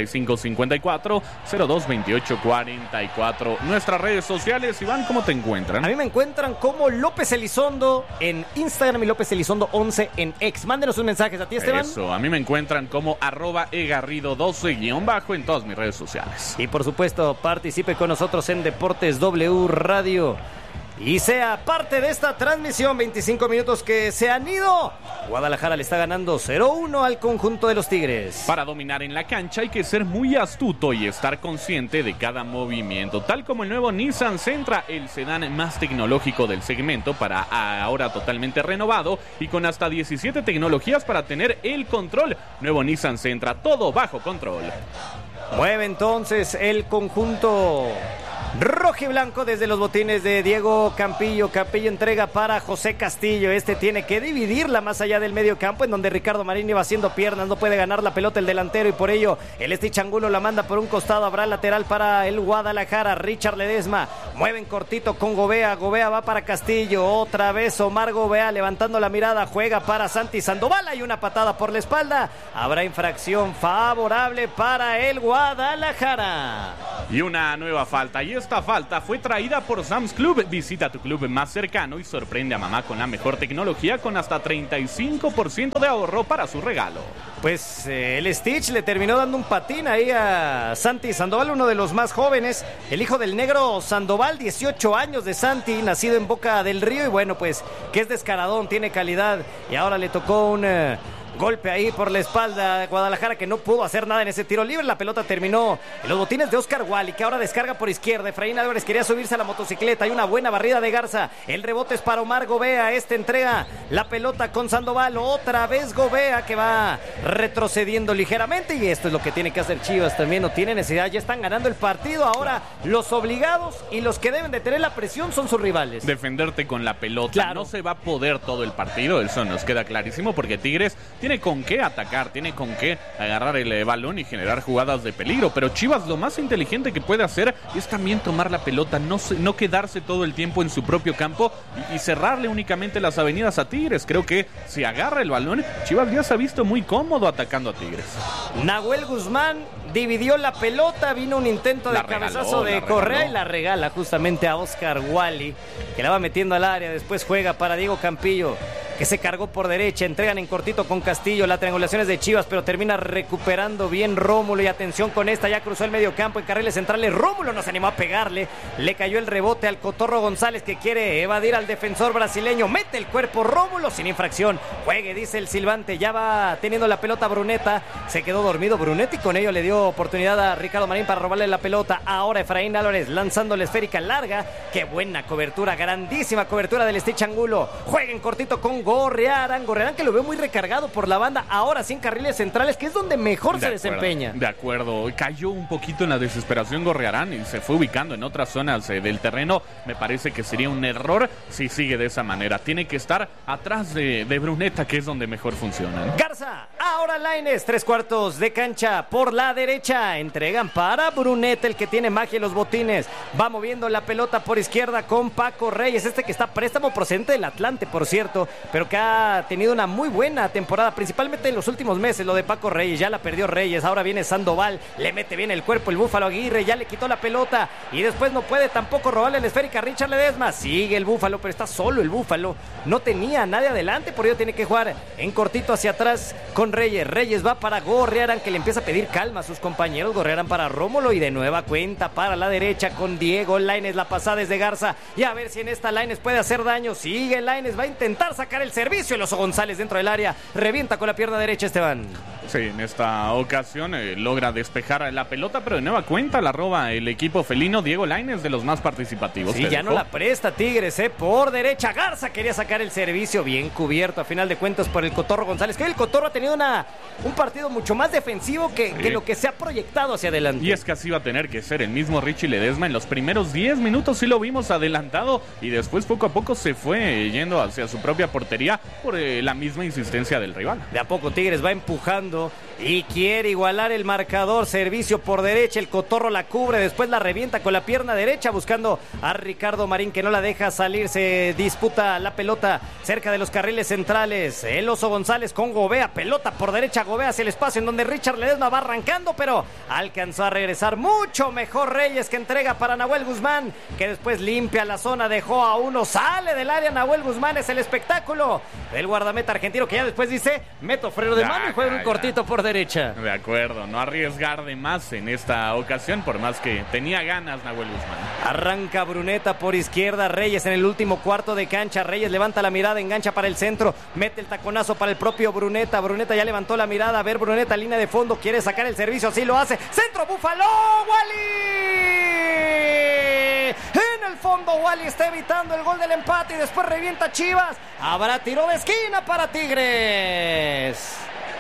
5554-022844. Nuestras redes sociales, Iván, ¿cómo te encuentran? A mí me encuentran como López Elizondo en Instagram y López Elizondo 11 en X. Mándenos sus mensajes. ¿A ti, Esteban? Eso, a mí me encuentran como @egarrido12- en todas mis redes sociales. Y por supuesto, participe con nosotros en Deportes W Radio y sea parte de esta transmisión. 25 minutos que se han ido. Guadalajara le está ganando 0-1 al conjunto de los Tigres. Para dominar en la cancha hay que ser muy astuto y estar consciente de cada movimiento, tal como el nuevo Nissan Sentra, el sedán más tecnológico del segmento, para ahora totalmente renovado y con hasta 17 tecnologías para tener el control. Nuevo Nissan Sentra, todo bajo control. Mueve entonces el conjunto rojiblanco desde los botines de Diego Campillo. Campillo entrega para José Castillo. Este tiene que dividirla más allá del medio campo, en donde Ricardo Marín iba haciendo piernas. No puede ganar la pelota el delantero, y por ello el Stitch Angulo la manda por un costado. Habrá lateral para el Guadalajara. Richard Ledesma mueven cortito con Gobea. Gobea va para Castillo. Otra vez Omar Gobea levantando la mirada. Juega para Santi Sandoval. Hay una patada por la espalda. Habrá infracción favorable para el Guadalajara. Y una nueva falta. Y esta falta fue traída por Sam's Club. Visita tu club más cercano y sorprende a mamá con la mejor tecnología, con hasta 35% de ahorro para su regalo. Pues el Stitch le terminó dando un patín ahí a Santi Sandoval, uno de los más jóvenes, el hijo del negro Sandoval, 18 años de Santi, nacido en Boca del Río, y bueno, pues que es descaradón, tiene calidad, y ahora le tocó un golpe ahí por la espalda de Guadalajara, que no pudo hacer nada en ese tiro libre. La pelota terminó en los botines de Oscar Wally, que ahora descarga por izquierda. Efraín Álvarez quería subirse a la motocicleta. Hay una buena barrida de Garza. El rebote es para Omar Gobea. Este entrega la pelota con Sandoval. Otra vez Gobea, que va retrocediendo ligeramente. Y esto es lo que tiene que hacer Chivas. También no tiene necesidad. Ya están ganando el partido. Ahora los obligados y los que deben de tener la presión son sus rivales. Defenderte con la pelota. Claro. No se va a poder todo el partido. Eso nos queda clarísimo, porque Tigres tiene con qué atacar, tiene con qué agarrar el balón y generar jugadas de peligro, pero Chivas lo más inteligente que puede hacer es también tomar la pelota, no quedarse todo el tiempo en su propio campo y cerrarle únicamente las avenidas a Tigres. Creo que si agarra el balón, Chivas ya se ha visto muy cómodo atacando a Tigres. Nahuel Guzmán dividió la pelota, vino un intento de cabezazo de Correa y la regala justamente a Oscar Wally, que la va metiendo al área. Después juega para Diego Campillo, que se cargó por derecha. Entregan en cortito con Castillo. La triangulación es de Chivas, pero termina recuperando bien Rómulo. Y atención con esta, ya cruzó el medio campo en carriles centrales. Rómulo no se animó a pegarle. Le cayó el rebote al Cotorro González, que quiere evadir al defensor brasileño. Mete el cuerpo Rómulo sin infracción. Juegue, dice el silbante. Ya va teniendo la pelota Bruneta. Se quedó dormido Bruneta y con ello le dio oportunidad a Ricardo Marín para robarle la pelota. Ahora Efraín Álvarez lanzando la esférica larga. Qué buena cobertura, grandísima cobertura del Stitch Angulo. Juega en cortito con Gorriarán, que lo veo muy recargado por la banda, ahora sí en carriles centrales, que es donde mejor se desempeña. De acuerdo, cayó un poquito en la desesperación Gorriarán y se fue ubicando en otras zonas del terreno. Me parece que sería un error si sigue de esa manera. Tiene que estar atrás de Bruneta, que es donde mejor funciona. Garza, ahora Lainez, 3/4 de cancha por la derecha. Entregan para Bruneta, el que tiene magia en los botines. Va moviendo la pelota por izquierda con Paco Reyes, este que está préstamo procedente del Atlante, por cierto, pero que ha tenido una muy buena temporada, principalmente en los últimos meses. Lo de Paco Reyes, ya la perdió Reyes, ahora viene Sandoval, le mete bien el cuerpo el Búfalo Aguirre, ya le quitó la pelota y después no puede tampoco robarle la esférica a Richard Ledesma. Sigue el Búfalo, pero está solo el Búfalo, no tenía nadie adelante, por ello tiene que jugar en cortito hacia atrás con Reyes. Reyes va para Gorriarán, que le empieza a pedir calma a sus compañeros. Gorriarán para Rómulo y de nueva cuenta para la derecha con Diego Lainez. La pasada es de Garza. Y a ver si en esta Lainez puede hacer daño. Sigue Lainez, va a intentar sacar el servicio. El Oso González dentro del área. Revienta con la pierna derecha, Esteban. Sí, en esta ocasión logra despejar la pelota, pero de nueva cuenta la roba el equipo felino. Diego Lainez, de los más participativos. Sí, ya no la presta Tigres, por derecha. Garza quería sacar el servicio, bien cubierto a final de cuentas por el Cotorro González, que el Cotorro ha tenido un partido mucho más defensivo que lo que se ha proyectado hacia adelante. Y es que así va a tener que ser. El mismo Richie Ledesma en los primeros 10 minutos sí lo vimos adelantado y después poco a poco se fue yendo hacia su propia portería por la misma insistencia del rival. De a poco Tigres va empujando y quiere igualar el marcador. Servicio por derecha, el Cotorro la cubre, después la revienta con la pierna derecha buscando a Ricardo Marín, que no la deja salir. Se disputa la pelota cerca de los carriles centrales. El Oso González con Gobea, pelota por derecha, Gobea hacia el espacio en donde Richard Ledesma va arrancando, pero alcanzó a regresar mucho mejor Reyes, que entrega para Nahuel Guzmán, que después limpia la zona, dejó a uno, sale del área Nahuel Guzmán. Es el espectáculo del guardameta argentino, que ya después dice: meto freno de mano y juega un cortito por derecha. De acuerdo, no arriesgar de más en esta ocasión, por más que tenía ganas Nahuel Guzmán. Arranca Bruneta por izquierda, Reyes en el último cuarto de cancha. Reyes levanta la mirada, engancha para el centro, mete el taconazo para el propio Bruneta. Bruneta ya levantó la mirada, a ver, Bruneta, línea de fondo, quiere sacar el servicio, así lo hace. Centro, Búfalo, Wally. En el fondo, Wally está evitando el gol del empate y después revienta Chivas. Habrá tiro de esquina para Tigres.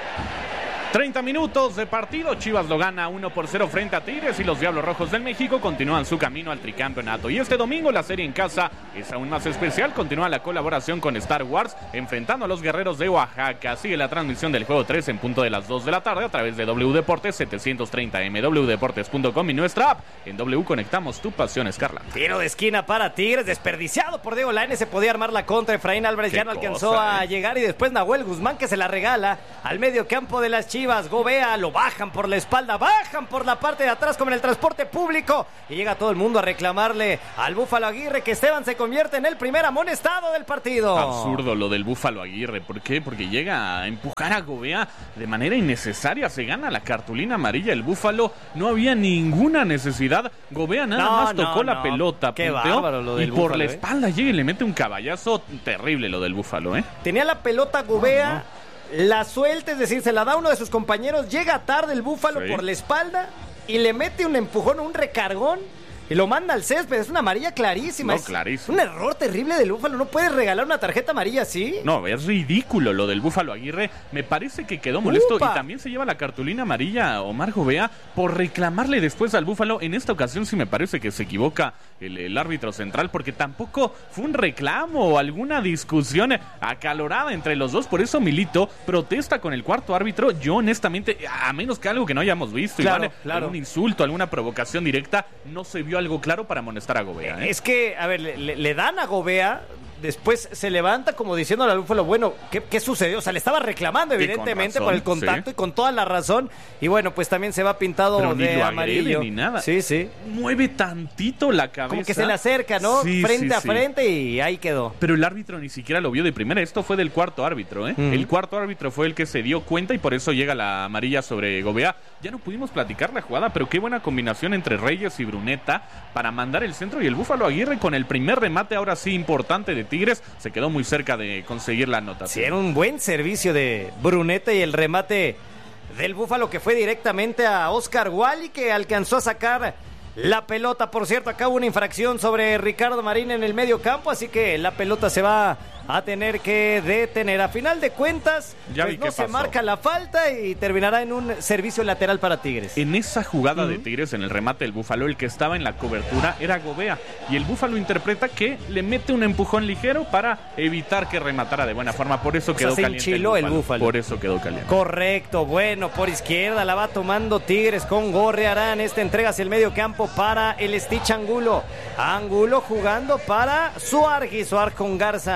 30 minutos de partido, Chivas lo gana 1-0 frente a Tigres y los Diablos Rojos del México continúan su camino al tricampeonato. Y este domingo la serie en casa es aún más especial, continúa la colaboración con Star Wars enfrentando a los Guerreros de Oaxaca. Sigue la transmisión del juego 3 en punto de las 2 de la tarde a través de W Deportes 730M, wdeportes.com y nuestra app. En W conectamos tu pasión escarlata. Tiro de esquina para Tigres, desperdiciado por Diego Lainez, se podía armar la contra. Efraín Álvarez ya no alcanzó a llegar y después Nahuel Guzmán, que se la regala al medio campo de las Chivas. Gobea, lo bajan por la espalda, bajan por la parte de atrás como en el transporte público y llega todo el mundo a reclamarle al Búfalo Aguirre, que Esteban se convierte en el primer amonestado del partido. Absurdo lo del Búfalo Aguirre. ¿Por qué? Porque llega a empujar a Gobea de manera innecesaria, se gana la cartulina amarilla. El Búfalo no había ninguna necesidad. Gobea nada más tocó la pelota, qué bárbaro lo del y por Búfalo, la espalda llega y le mete un caballazo terrible lo del Búfalo, Tenía la pelota Gobea, la suelta, es decir, se la da a uno de sus compañeros, llega tarde el Búfalo por la espalda y le mete un empujón, un recargón y lo manda al césped. Es una amarilla clarísima. No, clarísimo. Un error terrible del Búfalo. No puedes regalar una tarjeta amarilla así. No, es ridículo lo del Búfalo Aguirre. Me parece que quedó molesto. Y también se lleva la cartulina amarilla Omar Gobea por reclamarle después al Búfalo. En esta ocasión sí me parece que se equivoca el árbitro central, porque tampoco fue un reclamo o alguna discusión acalorada entre los dos. Por eso Milito protesta con el cuarto árbitro. Yo honestamente, a menos que algo que no hayamos visto, claro. algún insulto, alguna provocación directa, no se vio algo claro para amonestar a Gobea. Es que, a ver, le dan a Gobea, después se levanta como diciéndole al Búfalo, bueno, ¿qué sucedió? O sea, le estaba reclamando evidentemente por el contacto y con toda la razón. Y bueno, pues también se va pintado pero de ni lo amarillo. Agrede, ni nada. Sí. Mueve tantito la cabeza. Como que se le acerca, ¿no? Frente a frente y ahí quedó. Pero el árbitro ni siquiera lo vio de primera. Esto fue del cuarto árbitro, El cuarto árbitro fue el que se dio cuenta y por eso llega la amarilla sobre Gobea. Ya no pudimos platicar la jugada, pero qué buena combinación entre Reyes y Bruneta para mandar el centro, y el Búfalo Aguirre con el primer remate, ahora sí importante, de Tigres, se quedó muy cerca de conseguir la anotación. Sí, era un buen servicio de Bruneta y el remate del Búfalo que fue directamente a Oscar Wally, que alcanzó a sacar la pelota. Por cierto, acá hubo una infracción sobre Ricardo Marín en el medio campo, así que la pelota se va a tener que detener. A final de cuentas, pues no se marca la falta y terminará en un servicio lateral para Tigres. En esa jugada de Tigres, en el remate del Búfalo, el que estaba en la cobertura era Gobea, y el Búfalo interpreta que le mete un empujón ligero para evitar que rematara de buena forma. Por eso quedó caliente el Búfalo. Por eso quedó caliente. Correcto. Bueno, por izquierda la va tomando Tigres con Gorriarán. Esta entrega hacia el medio campo para el Stitch Angulo. Angulo jugando para Suargui con Garza.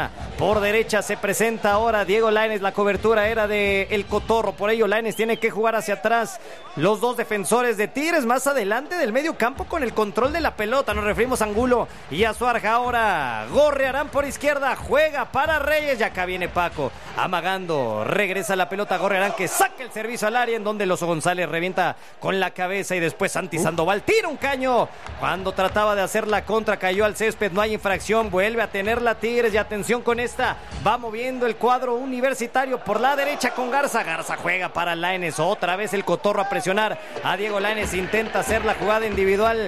por derecha se presenta ahora Diego Lainez. La cobertura era de El Cotorro, por ello Lainez tiene que jugar hacia atrás. Los dos defensores de Tigres más adelante del medio campo con el control de la pelota. Nos referimos a Angulo y a Suarja. Ahora Gorrearán por izquierda, juega para Reyes y acá viene Paco amagando, regresa la pelota Gorrearán que saca el servicio al área en donde el Oso González revienta con la cabeza y después Santi Sandoval tira un caño cuando trataba de hacer la contra, cayó al césped, no hay infracción, vuelve a tenerla Tigres y atención con esta, va moviendo el cuadro universitario por la derecha con Garza juega para Lainez, otra vez el Cotorro a presionar a Diego Lainez, intenta hacer la jugada individual,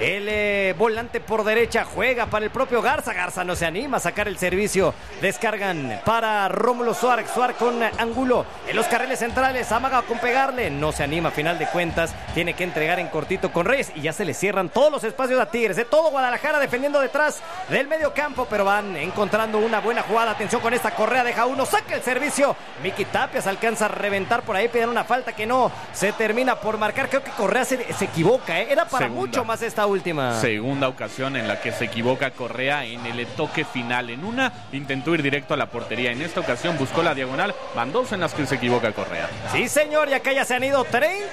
el volante por derecha juega para el propio Garza no se anima a sacar el servicio, descargan para Rómulo Suárez con Angulo en los carriles centrales, amaga con pegarle, no se anima, a final de cuentas tiene que entregar en cortito con Reyes y ya se le cierran todos los espacios a Tigres, todo Guadalajara defendiendo detrás del medio campo, pero van encontrando una buena jugada, atención con esta, Correa deja uno, saca el servicio, Miki Tapias alcanza a reventar por ahí, piden una falta que no se termina por marcar, creo que Correa se equivoca, era para mucho más esta última. Segunda ocasión en la que se equivoca Correa en el toque final, en una intentó ir directo a la portería, en esta ocasión buscó la diagonal, van dos en las que se equivoca Correa. Sí señor, y acá ya se han ido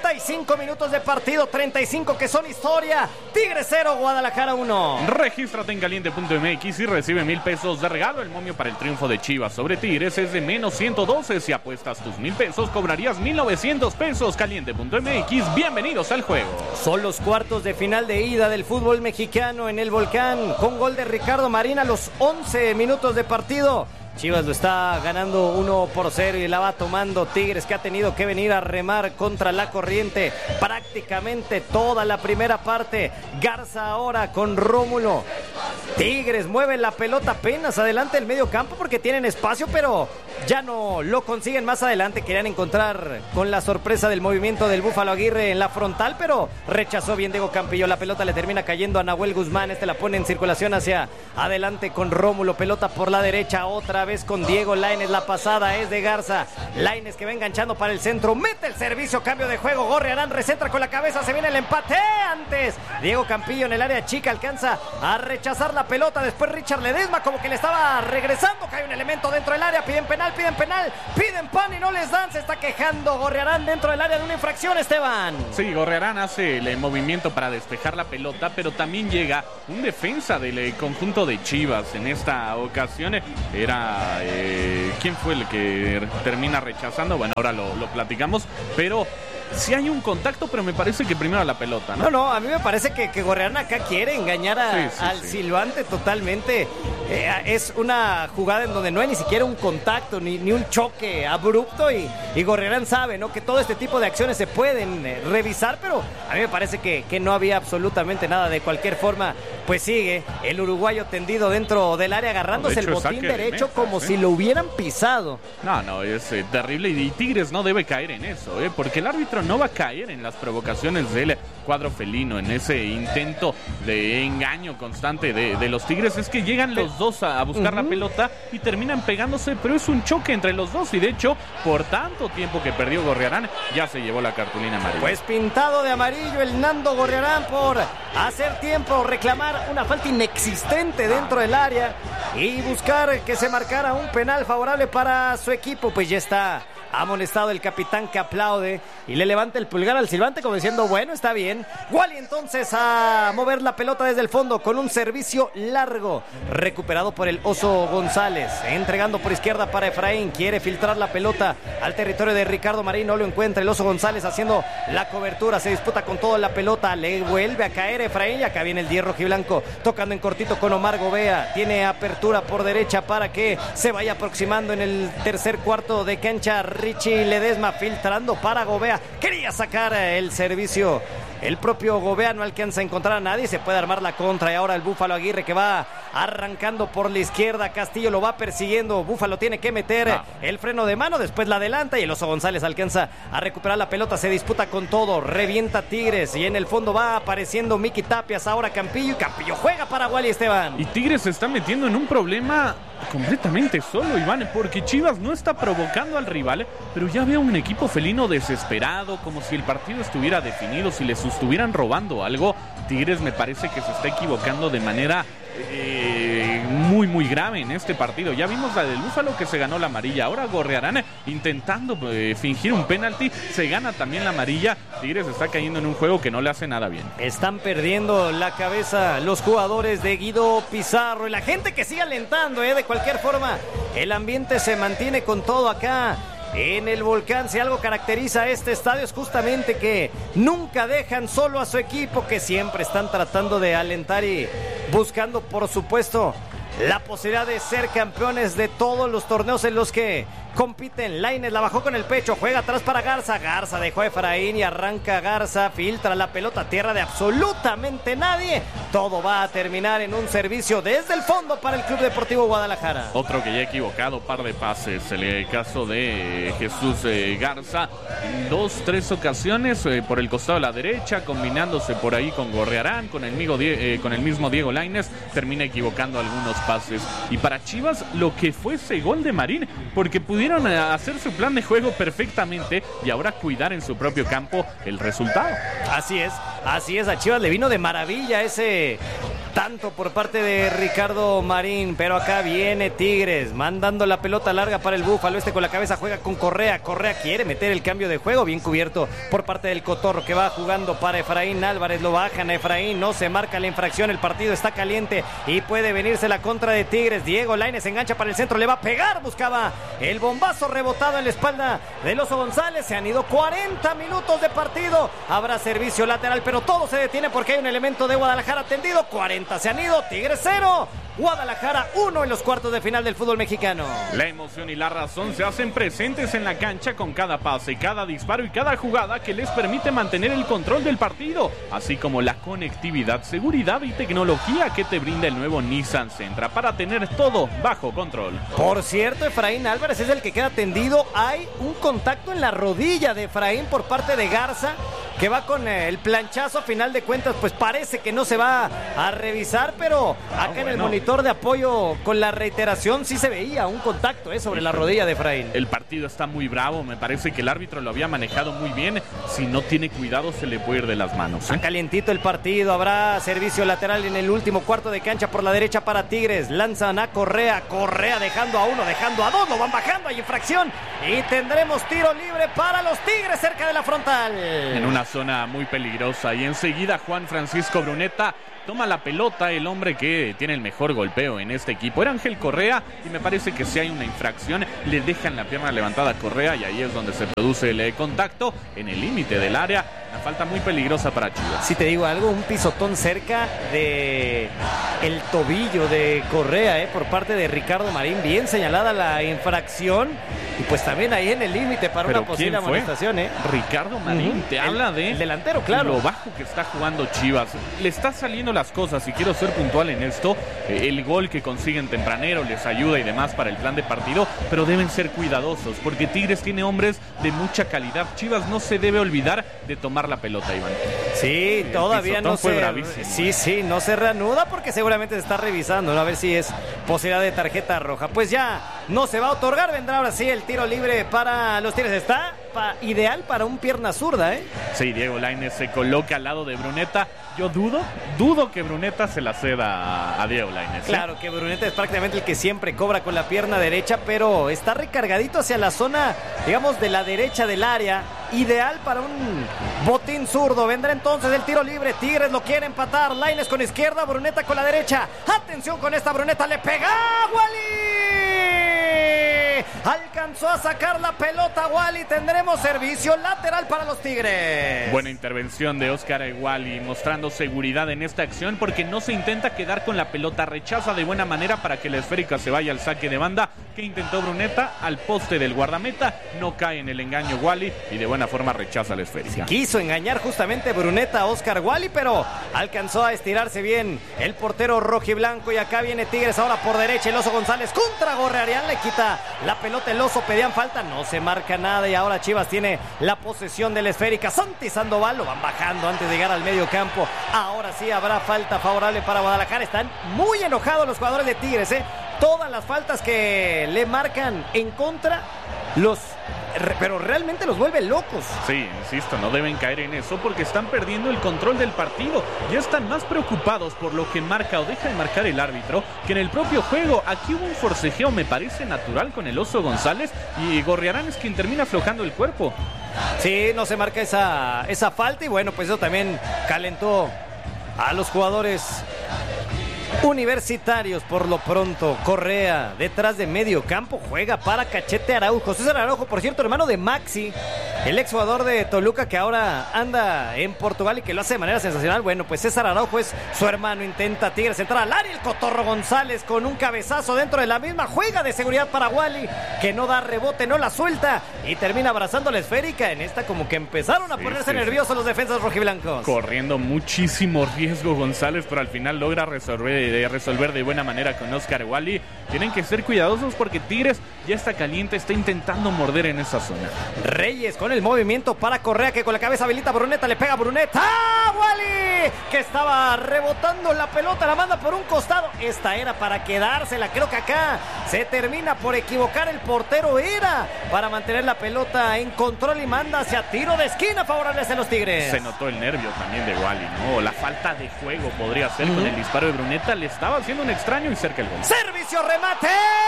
35 minutos de partido, 35 que son historia, Tigres 0, Guadalajara 1. Regístrate en caliente.mx y recibe 1,000 pesos de regalo. El momio para el triunfo de Chivas sobre Tigres es de menos 112. Si apuestas tus 1,000 pesos, cobrarías 1,900 pesos. Caliente.mx, bienvenidos al juego. Son los cuartos de final de ida del fútbol mexicano en el Volcán, con gol de Ricardo Marín a los 11 minutos de partido. Chivas lo está ganando 1-0 y la va tomando Tigres, que ha tenido que venir a remar contra la corriente prácticamente toda la primera parte. Garza ahora con Rómulo. Tigres mueve la pelota apenas adelante del medio campo porque tienen espacio, pero ya no lo consiguen más adelante. Querían encontrar con la sorpresa del movimiento del Búfalo Aguirre en la frontal, pero rechazó bien Diego Campillo. La pelota le termina cayendo a Nahuel Guzmán. La pone en circulación hacia adelante con Rómulo. Pelota por la derecha, otra vez con Diego Lainez. La pasada es de Garza. Lainez que va enganchando para el centro. Mete el servicio, cambio de juego. Gorrearán recentra con la cabeza. Se viene el empate antes. Diego Campillo en el área chica alcanza a rechazar la pelota. Después Richard Ledesma como que le estaba regresando. Cae un elemento dentro del área. Piden penal, piden pan y no les dan. Se está quejando Gorrearán dentro del área de una infracción, Esteban. Sí, Gorrearán hace el movimiento para despejar la pelota, pero también llega un defensa del conjunto de Chivas. En esta ocasión era... ¿quién fue el que termina rechazando? Bueno, ahora lo platicamos, pero... Sí hay un contacto, pero me parece que primero la pelota, ¿no? No, a mí me parece que Gorrearán acá quiere engañar al silbante totalmente. Es una jugada en donde no hay ni siquiera un contacto, ni un choque abrupto y Gorrearán sabe, ¿no? Que todo este tipo de acciones se pueden revisar, pero a mí me parece que no había absolutamente nada. De cualquier forma, pues sigue el uruguayo tendido dentro del área agarrándose el botín derecho como si lo hubieran pisado. No, es terrible y Tigres no debe caer en eso, porque el árbitro no va a caer en las provocaciones del cuadro felino, en ese intento de engaño constante de los Tigres. Es que llegan los dos a buscar la pelota y terminan pegándose, pero es un choque entre los dos y de hecho, por tanto tiempo que perdió Gorrearán, ya se llevó la cartulina amarilla. Pues pintado de amarillo el Nando Gorrearán por hacer tiempo, reclamar una falta inexistente dentro del área y buscar que se marcara un penal favorable para su equipo. Pues ya está amonestado el capitán, que aplaude y le levanta el pulgar al silbante como diciendo, bueno, está bien. Wally entonces a mover la pelota desde el fondo con un servicio largo, recuperado por el Oso González, entregando por izquierda para Efraín, quiere filtrar la pelota al territorio de Ricardo Marín, no lo encuentra el Oso González haciendo la cobertura, se disputa con toda la pelota, le vuelve a caer Efraín y acá viene el 10 rojiblanco, tocando en cortito con Omar Gobea, tiene apertura por derecha para que se vaya aproximando en el tercer cuarto de cancha Richie Ledesma, filtrando para Gobea, quería sacar el servicio, el propio Gobea no alcanza a encontrar a nadie, se puede armar la contra y ahora el Búfalo Aguirre que va arrancando por la izquierda, Castillo lo va persiguiendo, Búfalo tiene que meter el freno de mano, después la adelanta y el Oso González alcanza a recuperar la pelota, se disputa con todo, revienta Tigres y en el fondo va apareciendo Miki Tapias, ahora Campillo y Campillo juega para Wally, Esteban. Y Tigres se está metiendo en un problema completamente solo, Iván, porque Chivas no está provocando al rival, pero ya veo un equipo felino desesperado, como si el partido estuviera definido, si les estuvieran robando algo. Tigres me parece que se está equivocando de manera muy muy grave en este partido. Ya vimos la del Búfalo que se ganó la amarilla, ahora Gorrearán intentando fingir un penalti, se gana también la amarilla. Tigres está cayendo en un juego que no le hace nada bien. Están perdiendo la cabeza los jugadores de Guido Pizarro y la gente que sigue alentando, de cualquier forma el ambiente se mantiene con todo acá en el Volcán. Si algo caracteriza a este estadio es justamente que nunca dejan solo a su equipo, que siempre están tratando de alentar y buscando, por supuesto, la posibilidad de ser campeones de todos los torneos en los que compiten. Lainez la bajó con el pecho, juega atrás para Garza. Garza dejó a Efraín y arranca Garza, filtra la pelota a tierra de absolutamente nadie. Todo va a terminar en un servicio desde el fondo para el Club Deportivo Guadalajara. Otro que ya ha equivocado, par de pases. El caso de Jesús Garza, 2-3 ocasiones por el costado de la derecha, combinándose por ahí con Gorrearán, con el mismo Diego Lainez, termina equivocando algunos pases. Y para Chivas, lo que fue ese gol de Marín, porque pudieron hacer su plan de juego perfectamente y ahora cuidar en su propio campo el resultado. Así es, a Chivas le vino de maravilla ese tanto por parte de Ricardo Marín, pero acá viene Tigres, mandando la pelota larga para el Búfalo, con la cabeza juega con Correa quiere meter el cambio de juego, bien cubierto por parte del Cotorro, que va jugando para Efraín Álvarez, lo bajan a Efraín, no se marca la infracción, el partido está caliente y puede venirse la contra de Tigres. Diego Lainez engancha para el centro, le va a pegar, buscaba el bombazo rebotado en la espalda del Oso González. Se han ido 40 minutos de partido, habrá servicio lateral, pero todo se detiene porque hay un elemento de Guadalajara tendido. 40 se han ido, Tigres 0, Guadalajara 1 en los cuartos de final del fútbol mexicano. La emoción y la razón se hacen presentes en la cancha con cada pase, cada disparo y cada jugada que les permite mantener el control del partido, así como la conectividad, seguridad y tecnología que te brinda el nuevo Nissan Sentra para tener todo bajo control. Por cierto, Efraín Álvarez es el que queda tendido. Hay un contacto en la rodilla de Efraín por parte de Garza, que va con el planchazo. A final de cuentas, pues parece que no se va a revisar, pero acá en el monitor de apoyo con la reiteración sí se veía un contacto sobre la rodilla de Efraín. El partido está muy bravo, me parece que el árbitro lo había manejado muy bien. Si no tiene cuidado se le puede ir de las manos. Está calientito el partido, habrá servicio lateral en el último cuarto de cancha por la derecha para Tigres. Lanzan a Correa dejando a uno, dejando a dos, lo van bajando, hay infracción y tendremos tiro libre para los Tigres cerca de la frontal. En una zona muy peligrosa y enseguida Juan Francisco Bruneta toma la pelota, el hombre que tiene el mejor golpeo en este equipo era Ángel Correa, y me parece que si hay una infracción le dejan la pierna levantada a Correa y ahí es donde se produce el contacto en el límite del área. Una falta muy peligrosa para Chivas. Si te digo algo, un pisotón cerca de el tobillo de Correa por parte de Ricardo Marín, bien señalada la infracción y pues también ahí en el límite para una posible amonestación. Ricardo Marín, te habla de el delantero, claro, lo bajo que está jugando Chivas. Le está saliendo las cosas y quiero ser puntual en esto. El gol que consiguen tempranero les ayuda y demás para el plan de partido, pero deben ser cuidadosos porque Tigres tiene hombres de mucha calidad. Chivas no se debe olvidar de tomar la pelota, Iván. Sí, todavía no fue se bravísimo. Sí, no se reanuda porque seguramente se está revisando, ¿no? A ver si es posibilidad de tarjeta roja. Pues ya no se va a otorgar, vendrá ahora sí el tiro libre para los Tigres. Está ideal para un pierna zurda, Sí, Diego Lainez se coloca al lado de Bruneta. Yo dudo que Bruneta se la ceda a Diego Lainez. Claro que Bruneta es prácticamente el que siempre cobra con la pierna derecha, pero está recargadito hacia la zona, digamos, de la derecha del área. Ideal para un botín zurdo. Vendrá entonces el tiro libre. Tigres lo quiere empatar. Lainez con izquierda, Bruneta con la derecha. Atención con esta, Bruneta le pega a Wally. Alcanzó a sacar la pelota Wally. Tendremos servicio lateral para los Tigres. Buena intervención de Oscar Wally, mostrando seguridad en esta acción porque no se intenta quedar con la pelota. Rechaza de buena manera para que la esférica se vaya al saque de banda que intentó Bruneta al poste del guardameta. No cae en el engaño Wally y de buena forma rechaza la esférica. Quiso engañar justamente Bruneta a Oscar Wally, pero alcanzó a estirarse bien el portero rojiblanco. Y acá viene Tigres ahora por derecha. El Oso González contra Gorrearán, le quita la pelota el Oso, pedían falta, no se marca nada y ahora Chivas tiene la posesión de la esférica. Santi Sandoval lo van bajando antes de llegar al medio campo. Ahora sí habrá falta favorable para Guadalajara. Están muy enojados los jugadores de Tigres, Todas las faltas que le marcan en contra pero realmente los vuelve locos. Sí, insisto, no deben caer en eso porque están perdiendo el control del partido. Ya están más preocupados por lo que marca o deja de marcar el árbitro que en el propio juego. Aquí hubo un forcejeo, me parece natural, con el Oso González, y Gorriarán es quien termina aflojando el cuerpo. Sí, no se marca esa falta y bueno, pues eso también calentó a los jugadores universitarios. Por lo pronto, Correa detrás de medio campo juega para Cachete Araujo. César Araujo, por cierto, hermano de Maxi, el exjugador de Toluca que ahora anda en Portugal y que lo hace de manera sensacional. Bueno, pues César Araujo es su hermano. Intenta Tigres entrar al área. El Cotorro González con un cabezazo dentro de la misma. Juega de seguridad para Wally, que no da rebote, no la suelta y termina abrazando la esférica. En esta como que empezaron a ponerse nerviosos los defensas rojiblancos. Corriendo muchísimo riesgo González, pero al final logra resolver de buena manera con Oscar Wally. Tienen que ser cuidadosos porque Tigres ya está caliente, está intentando morder en esa zona. Reyes con el movimiento para Correa, que con la cabeza habilita a Bruneta, le pega a Bruneta. ¡Ah, Wally! Que estaba rebotando la pelota, la manda por un costado. Esta era para quedársela, creo que acá se termina por equivocar el portero. Era para mantener la pelota en control y manda hacia tiro de esquina favorables a los Tigres. Se notó el nervio también de Wally, ¿no? La falta de juego podría ser con el disparo de Bruneta. Le estaba haciendo un extraño y cerca el gol. Servicio, remate,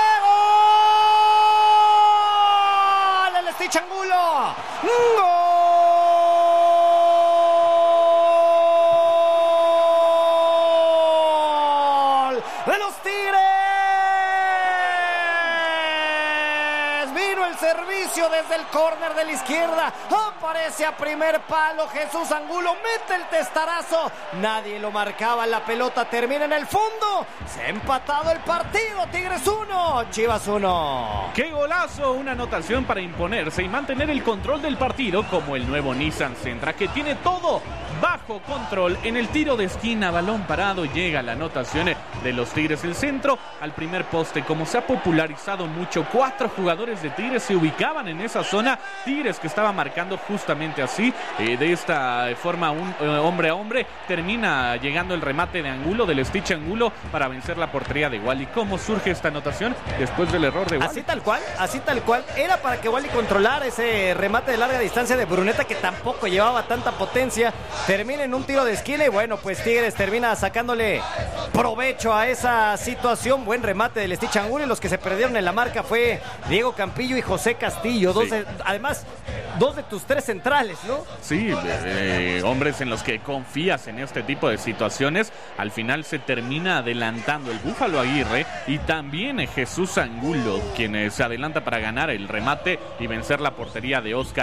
gol, el Stitch Angulo, gol de los Tigres. Vino el servicio desde el córner de la izquierda, aparece a primer palo Jesús Angulo, mete el testarazo, nadie lo marcaba, la pelota termina en el fondo, se ha empatado el partido. Tigres 1, Chivas 1. ¡Qué golazo! Una anotación para imponerse y mantener el control del partido, como el nuevo Nissan Sentra, que tiene todo bajo control. En el tiro de esquina, balón parado, llega la anotación de los Tigres. El centro al primer poste, como se ha popularizado mucho, 4 jugadores de Tigres se ubicaban en esa zona. Tigres que estaba marcando justamente así, de esta forma, un hombre a hombre. Termina llegando el remate de Angulo, del Stitch Angulo, para vencer la portería de Wally. ¿Cómo surge esta anotación? Después del error de Wally. Así tal cual. Era para que Wally controlara ese remate de larga distancia de Bruneta, que tampoco llevaba tanta potencia. Termina en un tiro de esquina y bueno, pues Tigres termina sacándole provecho a esa situación. Buen remate del Stitch Angulo, y los que se perdieron en la marca fue Diego Campillo y José Castillo. Además, 2 de tus 3 centrales, ¿no? Sí, hombres en los que confías en este tipo de situaciones. Al final se termina adelantando el Búfalo Aguirre y también Jesús Angulo, quien se adelanta para ganar el remate y vencer la portería de Oscar